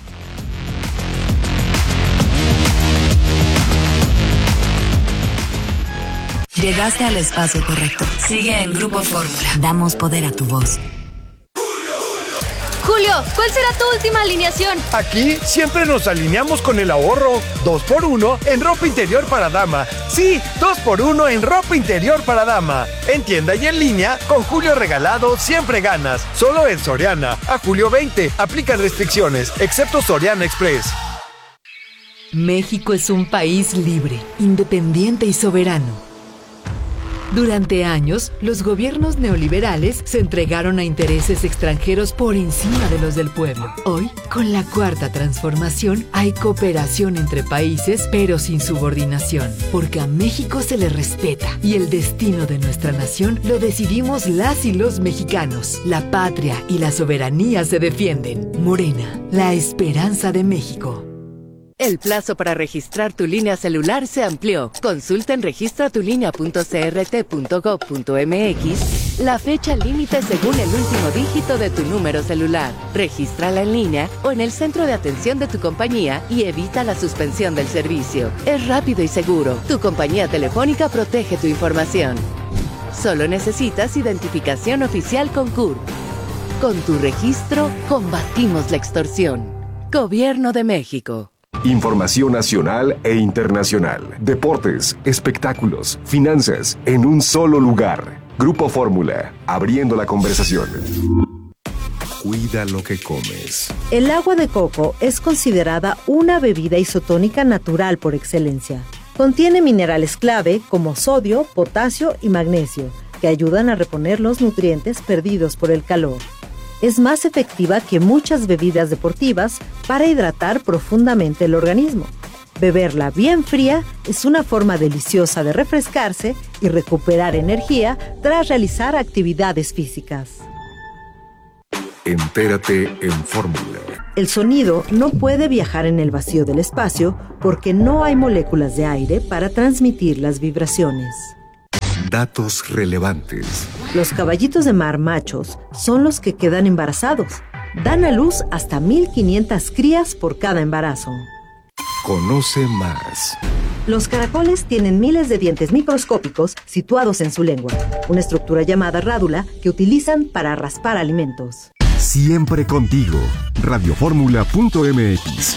Speaker 4: Llegaste al espacio correcto. Sigue en Grupo Fórmula. Damos poder a tu voz.
Speaker 1: Julio, ¿cuál será tu última alineación?
Speaker 5: Aquí siempre nos alineamos con el ahorro. Dos por uno en ropa interior para dama. Sí, dos por uno en ropa interior para dama. En tienda y en línea, con Julio regalado siempre ganas. Solo en Soriana. A julio veinte. Aplican restricciones, excepto Soriana Express.
Speaker 11: México es un país libre, independiente y soberano. Durante años, los gobiernos neoliberales se entregaron a intereses extranjeros por encima de los del pueblo. Hoy, con la Cuarta Transformación, hay cooperación entre países, pero sin subordinación, porque a México se le respeta y el destino de nuestra nación lo decidimos las y los mexicanos. La patria y la soberanía se defienden. Morena, la esperanza de México.
Speaker 14: El plazo para registrar tu línea celular se amplió. Consulta en registra tu línea punto c r t punto gov punto m x la fecha límite según el último dígito de tu número celular. Regístrala en línea o en el centro de atención de tu compañía y evita la suspensión del servicio. Es rápido y seguro. Tu compañía telefónica protege tu información. Solo necesitas identificación oficial con C U R. Con tu registro, combatimos la extorsión. Gobierno de México.
Speaker 8: Información nacional e internacional. Deportes, espectáculos, finanzas, en un solo lugar. Grupo Fórmula, abriendo la conversación. Cuida lo que comes.
Speaker 19: El agua de coco es considerada una bebida isotónica natural por excelencia. Contiene minerales clave como sodio, potasio y magnesio, que ayudan a reponer los nutrientes perdidos por el calor. Es más efectiva que muchas bebidas deportivas para hidratar profundamente el organismo. Beberla bien fría es una forma deliciosa de refrescarse y recuperar energía tras realizar actividades físicas.
Speaker 8: Entérate en Fórmula.
Speaker 19: El sonido no puede viajar en el vacío del espacio porque no hay moléculas de aire para transmitir las vibraciones.
Speaker 8: Datos relevantes.
Speaker 19: Los caballitos de mar machos son los que quedan embarazados. Dan a luz hasta mil quinientas crías por cada embarazo.
Speaker 8: Conoce más.
Speaker 19: Los caracoles tienen miles de dientes microscópicos situados en su lengua, una estructura llamada rádula que utilizan para raspar alimentos.
Speaker 8: Siempre contigo. radioformula punto m x.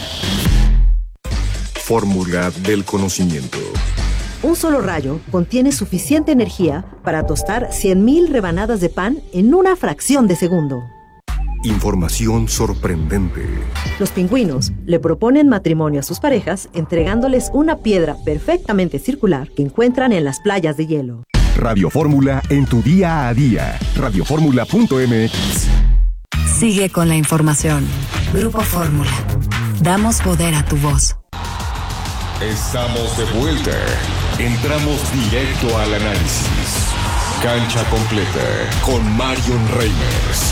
Speaker 8: Fórmula del conocimiento.
Speaker 19: Un solo rayo contiene suficiente energía para tostar cien mil rebanadas de pan en una fracción de segundo.
Speaker 8: Información sorprendente.
Speaker 19: Los pingüinos le proponen matrimonio a sus parejas entregándoles una piedra perfectamente circular que encuentran en las playas de hielo.
Speaker 8: Radio Fórmula en tu día a día. radioformula punto m x.
Speaker 4: Sigue con la información. Grupo Fórmula. Damos poder a tu voz.
Speaker 2: Estamos de vuelta. Entramos directo al análisis. Cancha completa con Marion Reimers.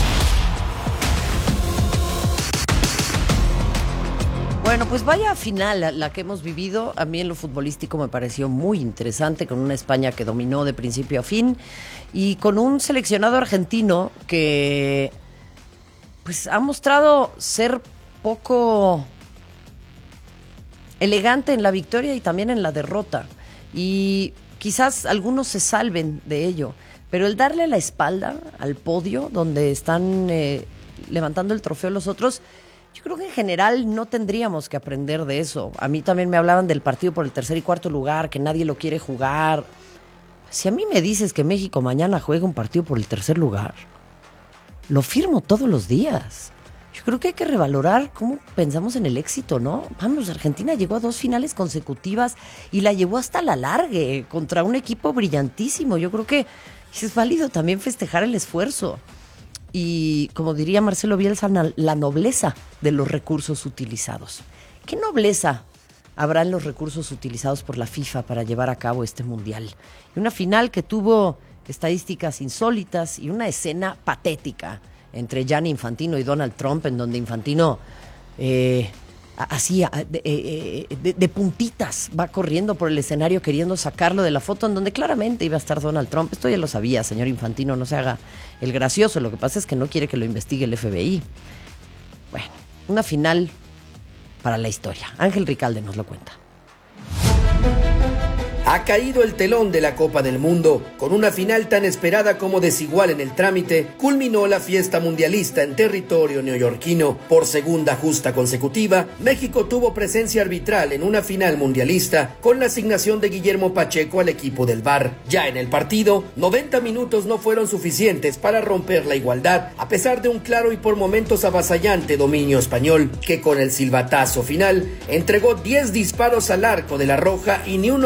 Speaker 21: Bueno, pues vaya final la, la que hemos vivido. A mí en lo futbolístico me pareció muy interesante, con una España que dominó de principio a fin y con un seleccionado argentino que pues ha mostrado ser poco elegante en la victoria y también en la derrota. Y quizás algunos se salven de ello, pero el darle la espalda al podio donde están eh, levantando el trofeo los otros, yo creo que en general no tendríamos que aprender de eso. A mí también me hablaban del partido por el tercer y cuarto lugar, que nadie lo quiere jugar. Si a mí me dices que México mañana juega un partido por el tercer lugar, lo firmo todos los días. Yo creo que hay que revalorar cómo pensamos en el éxito, ¿no? Vamos, Argentina llegó a dos finales consecutivas y la llevó hasta la largue contra un equipo brillantísimo. Yo creo que es válido también festejar el esfuerzo. Y como diría Marcelo Bielsa, la nobleza de los recursos utilizados. ¿Qué nobleza habrá en los recursos utilizados por la FIFA para llevar a cabo este mundial? Y una final que tuvo estadísticas insólitas y una escena patética entre Gianni Infantino y Donald Trump, en donde Infantino eh, así de, eh, de, de puntitas va corriendo por el escenario queriendo sacarlo de la foto, en donde claramente iba a estar Donald Trump. Esto ya lo sabía, señor Infantino, no se haga el gracioso. Lo que pasa es que no quiere que lo investigue el F B I. Bueno, una final para la historia. Ángel Ricalde nos lo cuenta.
Speaker 3: Ha caído el telón de la Copa del Mundo. Con una final tan esperada como desigual en el trámite, culminó la fiesta mundialista en territorio neoyorquino. Por segunda justa consecutiva, México tuvo presencia arbitral en una final mundialista con la asignación de Guillermo Pacheco al equipo del V A R. Ya en el partido, noventa minutos no fueron suficientes para romper la igualdad, a pesar de un claro y por momentos avasallante dominio español, que con el silbatazo final entregó diez disparos al arco de la Roja y ni uno solo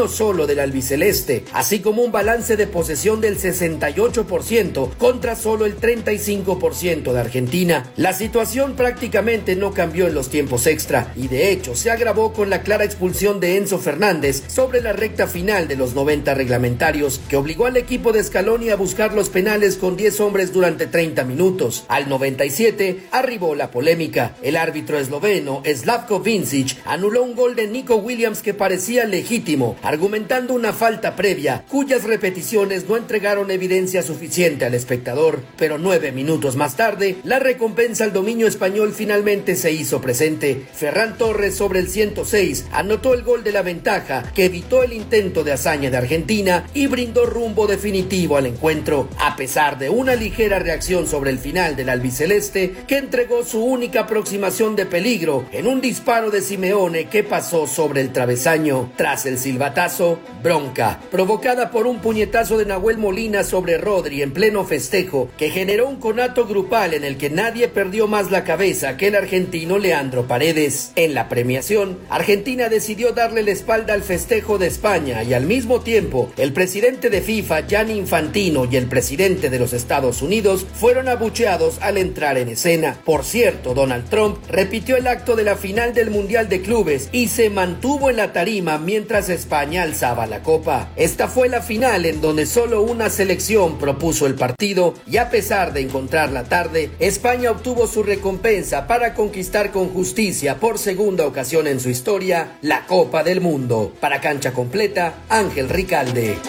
Speaker 3: del albiceleste, así como un balance de posesión del sesenta y ocho por ciento contra solo el treinta y cinco por ciento de Argentina. La situación prácticamente no cambió en los tiempos extra y de hecho se agravó con la clara expulsión de Enzo Fernández sobre la recta final de los noventa reglamentarios, que obligó al equipo de Scaloni a buscar los penales con diez hombres durante treinta minutos. Al noventa y siete arribó la polémica. El árbitro esloveno Slavko Vincic anuló un gol de Nico Williams que parecía legítimo, argumentando una falta previa, cuyas repeticiones no entregaron evidencia suficiente al espectador. Pero nueve minutos más tarde, la recompensa al dominio español finalmente se hizo presente. Ferran Torres sobre el ciento seis anotó el gol de la ventaja, que evitó el intento de hazaña de Argentina y brindó rumbo definitivo al encuentro, a pesar de una ligera reacción sobre el final del albiceleste, que entregó su única aproximación de peligro en un disparo de Simeone que pasó sobre el travesaño. Tras el silbatazo, bronca, provocada por un puñetazo de Nahuel Molina sobre Rodri en pleno festejo, que generó un conato grupal en el que nadie perdió más la cabeza que el argentino Leandro Paredes. En la premiación, Argentina decidió darle la espalda al festejo de España y al mismo tiempo, el presidente de FIFA, Gianni Infantino, y el presidente de los Estados Unidos fueron abucheados al entrar en escena. Por cierto, Donald Trump repitió el acto de la final del Mundial de Clubes y se mantuvo en la tarima mientras España alzaba la copa. Esta fue la final en donde solo una selección propuso el partido y a pesar de encontrarla tarde, España obtuvo su recompensa para conquistar con justicia por segunda ocasión en su historia la Copa del Mundo. Para Cancha Completa, Ángel Ricalde.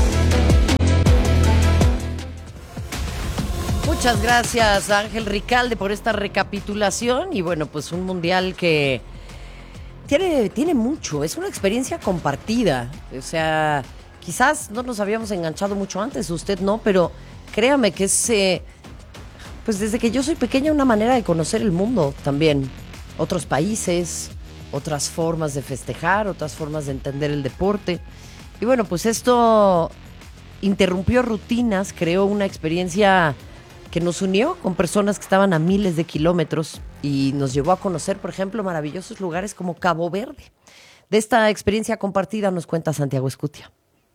Speaker 21: Muchas gracias, Ángel Ricalde, por esta recapitulación. Y bueno, pues un mundial que tiene, tiene mucho, es una experiencia compartida. O sea, quizás no nos habíamos enganchado mucho antes, usted no, pero créame que es, eh, pues desde que yo soy pequeña, una manera de conocer el mundo también. Otros países, otras formas de festejar, otras formas de entender el deporte. Y bueno, pues esto interrumpió rutinas, creó una experiencia que nos unió con personas que estaban a miles de kilómetros y nos llevó a conocer, por ejemplo, maravillosos lugares como Cabo Verde. De esta experiencia compartida nos cuenta Santiago Escutia.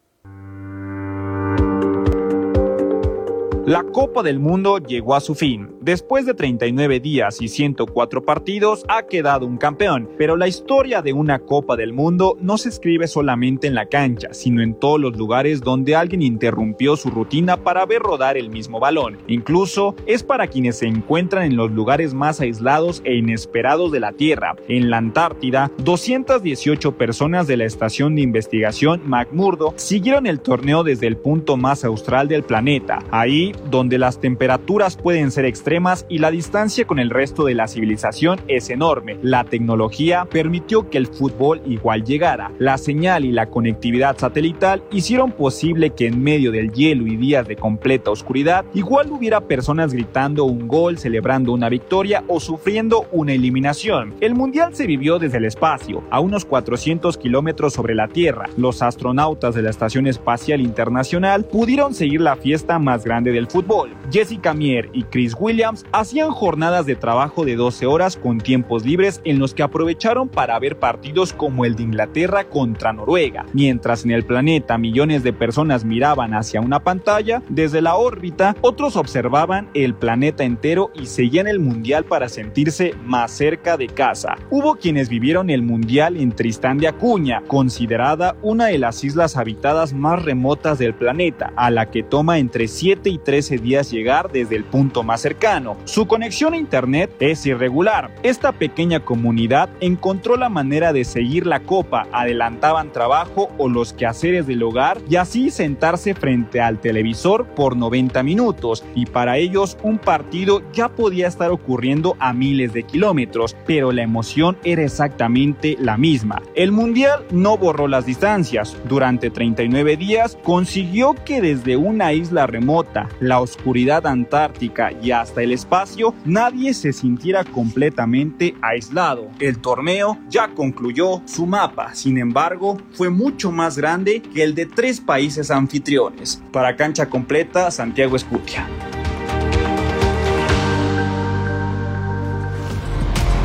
Speaker 6: La Copa del Mundo llegó a su fin. Después de treinta y nueve días y ciento cuatro partidos, ha quedado un campeón. Pero la historia de una Copa del Mundo no se escribe solamente en la cancha, sino en todos los lugares donde alguien interrumpió su rutina para ver rodar el mismo balón. Incluso es para quienes se encuentran en los lugares más aislados e inesperados de la Tierra. En la Antártida, doscientas dieciocho personas de la estación de investigación McMurdo siguieron el torneo desde el punto más austral del planeta. Ahí, donde las temperaturas pueden ser extremas y la distancia con el resto de la civilización es enorme, la tecnología permitió que el fútbol igual llegara. La señal y la conectividad satelital hicieron posible que en medio del hielo y días de completa oscuridad, igual hubiera personas gritando un gol, celebrando una victoria o sufriendo una eliminación. El mundial se vivió desde el espacio, a unos cuatrocientos kilómetros sobre la Tierra. Los astronautas de la Estación Espacial Internacional pudieron seguir la fiesta más grande del fútbol. Jessica Mier y Chris Williams hacían jornadas de trabajo de doce horas con tiempos libres en los que aprovecharon para ver partidos como el de Inglaterra contra Noruega. Mientras en el planeta millones de personas miraban hacia una pantalla, desde la órbita, otros observaban el planeta entero y seguían el mundial para sentirse más cerca de casa. Hubo quienes vivieron el mundial en Tristán de Acuña, considerada una de las islas habitadas más remotas del planeta, a la que toma entre siete y trece días llegar desde el punto más cercano. Su conexión a internet es irregular. Esta pequeña comunidad encontró la manera de seguir la copa, adelantaban trabajo o los quehaceres del hogar y así sentarse frente al televisor por noventa minutos, y para ellos un partido ya podía estar ocurriendo a miles de kilómetros, pero la emoción era exactamente la misma. El mundial no borró las distancias. Durante treinta y nueve días consiguió que desde una isla remota, la oscuridad antártica y hasta el espacio, nadie se sintiera completamente aislado. El torneo ya concluyó su mapa, sin embargo, fue mucho más grande que el de tres países anfitriones. Para Cancha Completa, Santiago Escutia.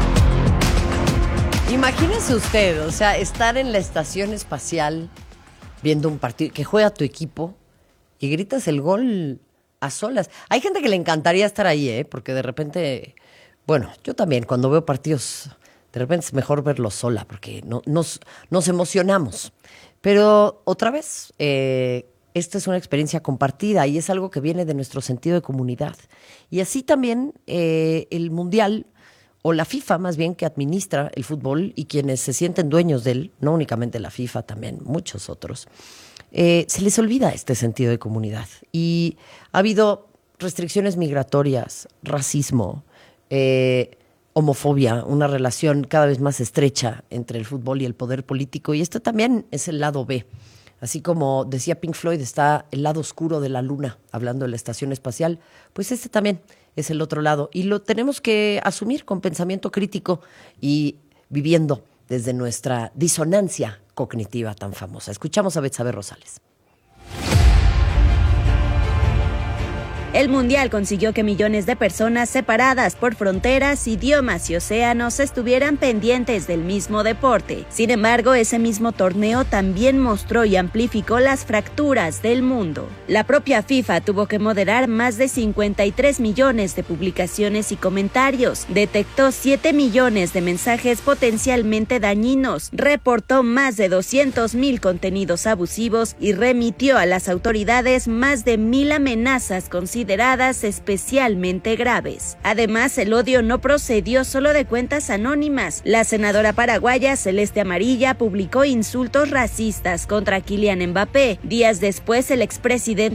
Speaker 21: Imagínese usted, o sea, estar en la estación espacial viendo un partido, que juega tu equipo y gritas el gol a solas. Hay gente que le encantaría estar ahí, ¿eh? Porque de repente, bueno, yo también, cuando veo partidos, de repente es mejor verlos sola, porque no, nos, nos emocionamos. Pero otra vez, eh, esta es una experiencia compartida y es algo que viene de nuestro sentido de comunidad. Y así también eh, el Mundial, o la FIFA más bien, que administra el fútbol y quienes se sienten dueños de él, no únicamente la FIFA, también muchos otros, eh, se les olvida este sentido de comunidad. Y ha habido restricciones migratorias, racismo, eh, homofobia, una relación cada vez más estrecha entre el fútbol y el poder político. Y esto también es el lado B. Así como decía Pink Floyd, está el lado oscuro de la luna, hablando de la estación espacial, pues este también es el otro lado. Y lo tenemos que asumir con pensamiento crítico y viviendo desde nuestra disonancia cognitiva tan famosa. Escuchamos a Betsabe Rosales.
Speaker 7: El Mundial consiguió que millones de personas separadas por fronteras, idiomas y océanos estuvieran pendientes del mismo deporte. Sin embargo, ese mismo torneo también mostró y amplificó las fracturas del mundo. La propia FIFA tuvo que moderar más de cincuenta y tres millones de publicaciones y comentarios, detectó siete millones de mensajes potencialmente dañinos, reportó más de doscientos mil contenidos abusivos y remitió a las autoridades más de mil amenazas consideradas consideradas especialmente graves. Además, el odio no procedió solo de cuentas anónimas. La senadora paraguaya Celeste Amarilla publicó insultos racistas contra Kylian Mbappé. Días después, el expresidente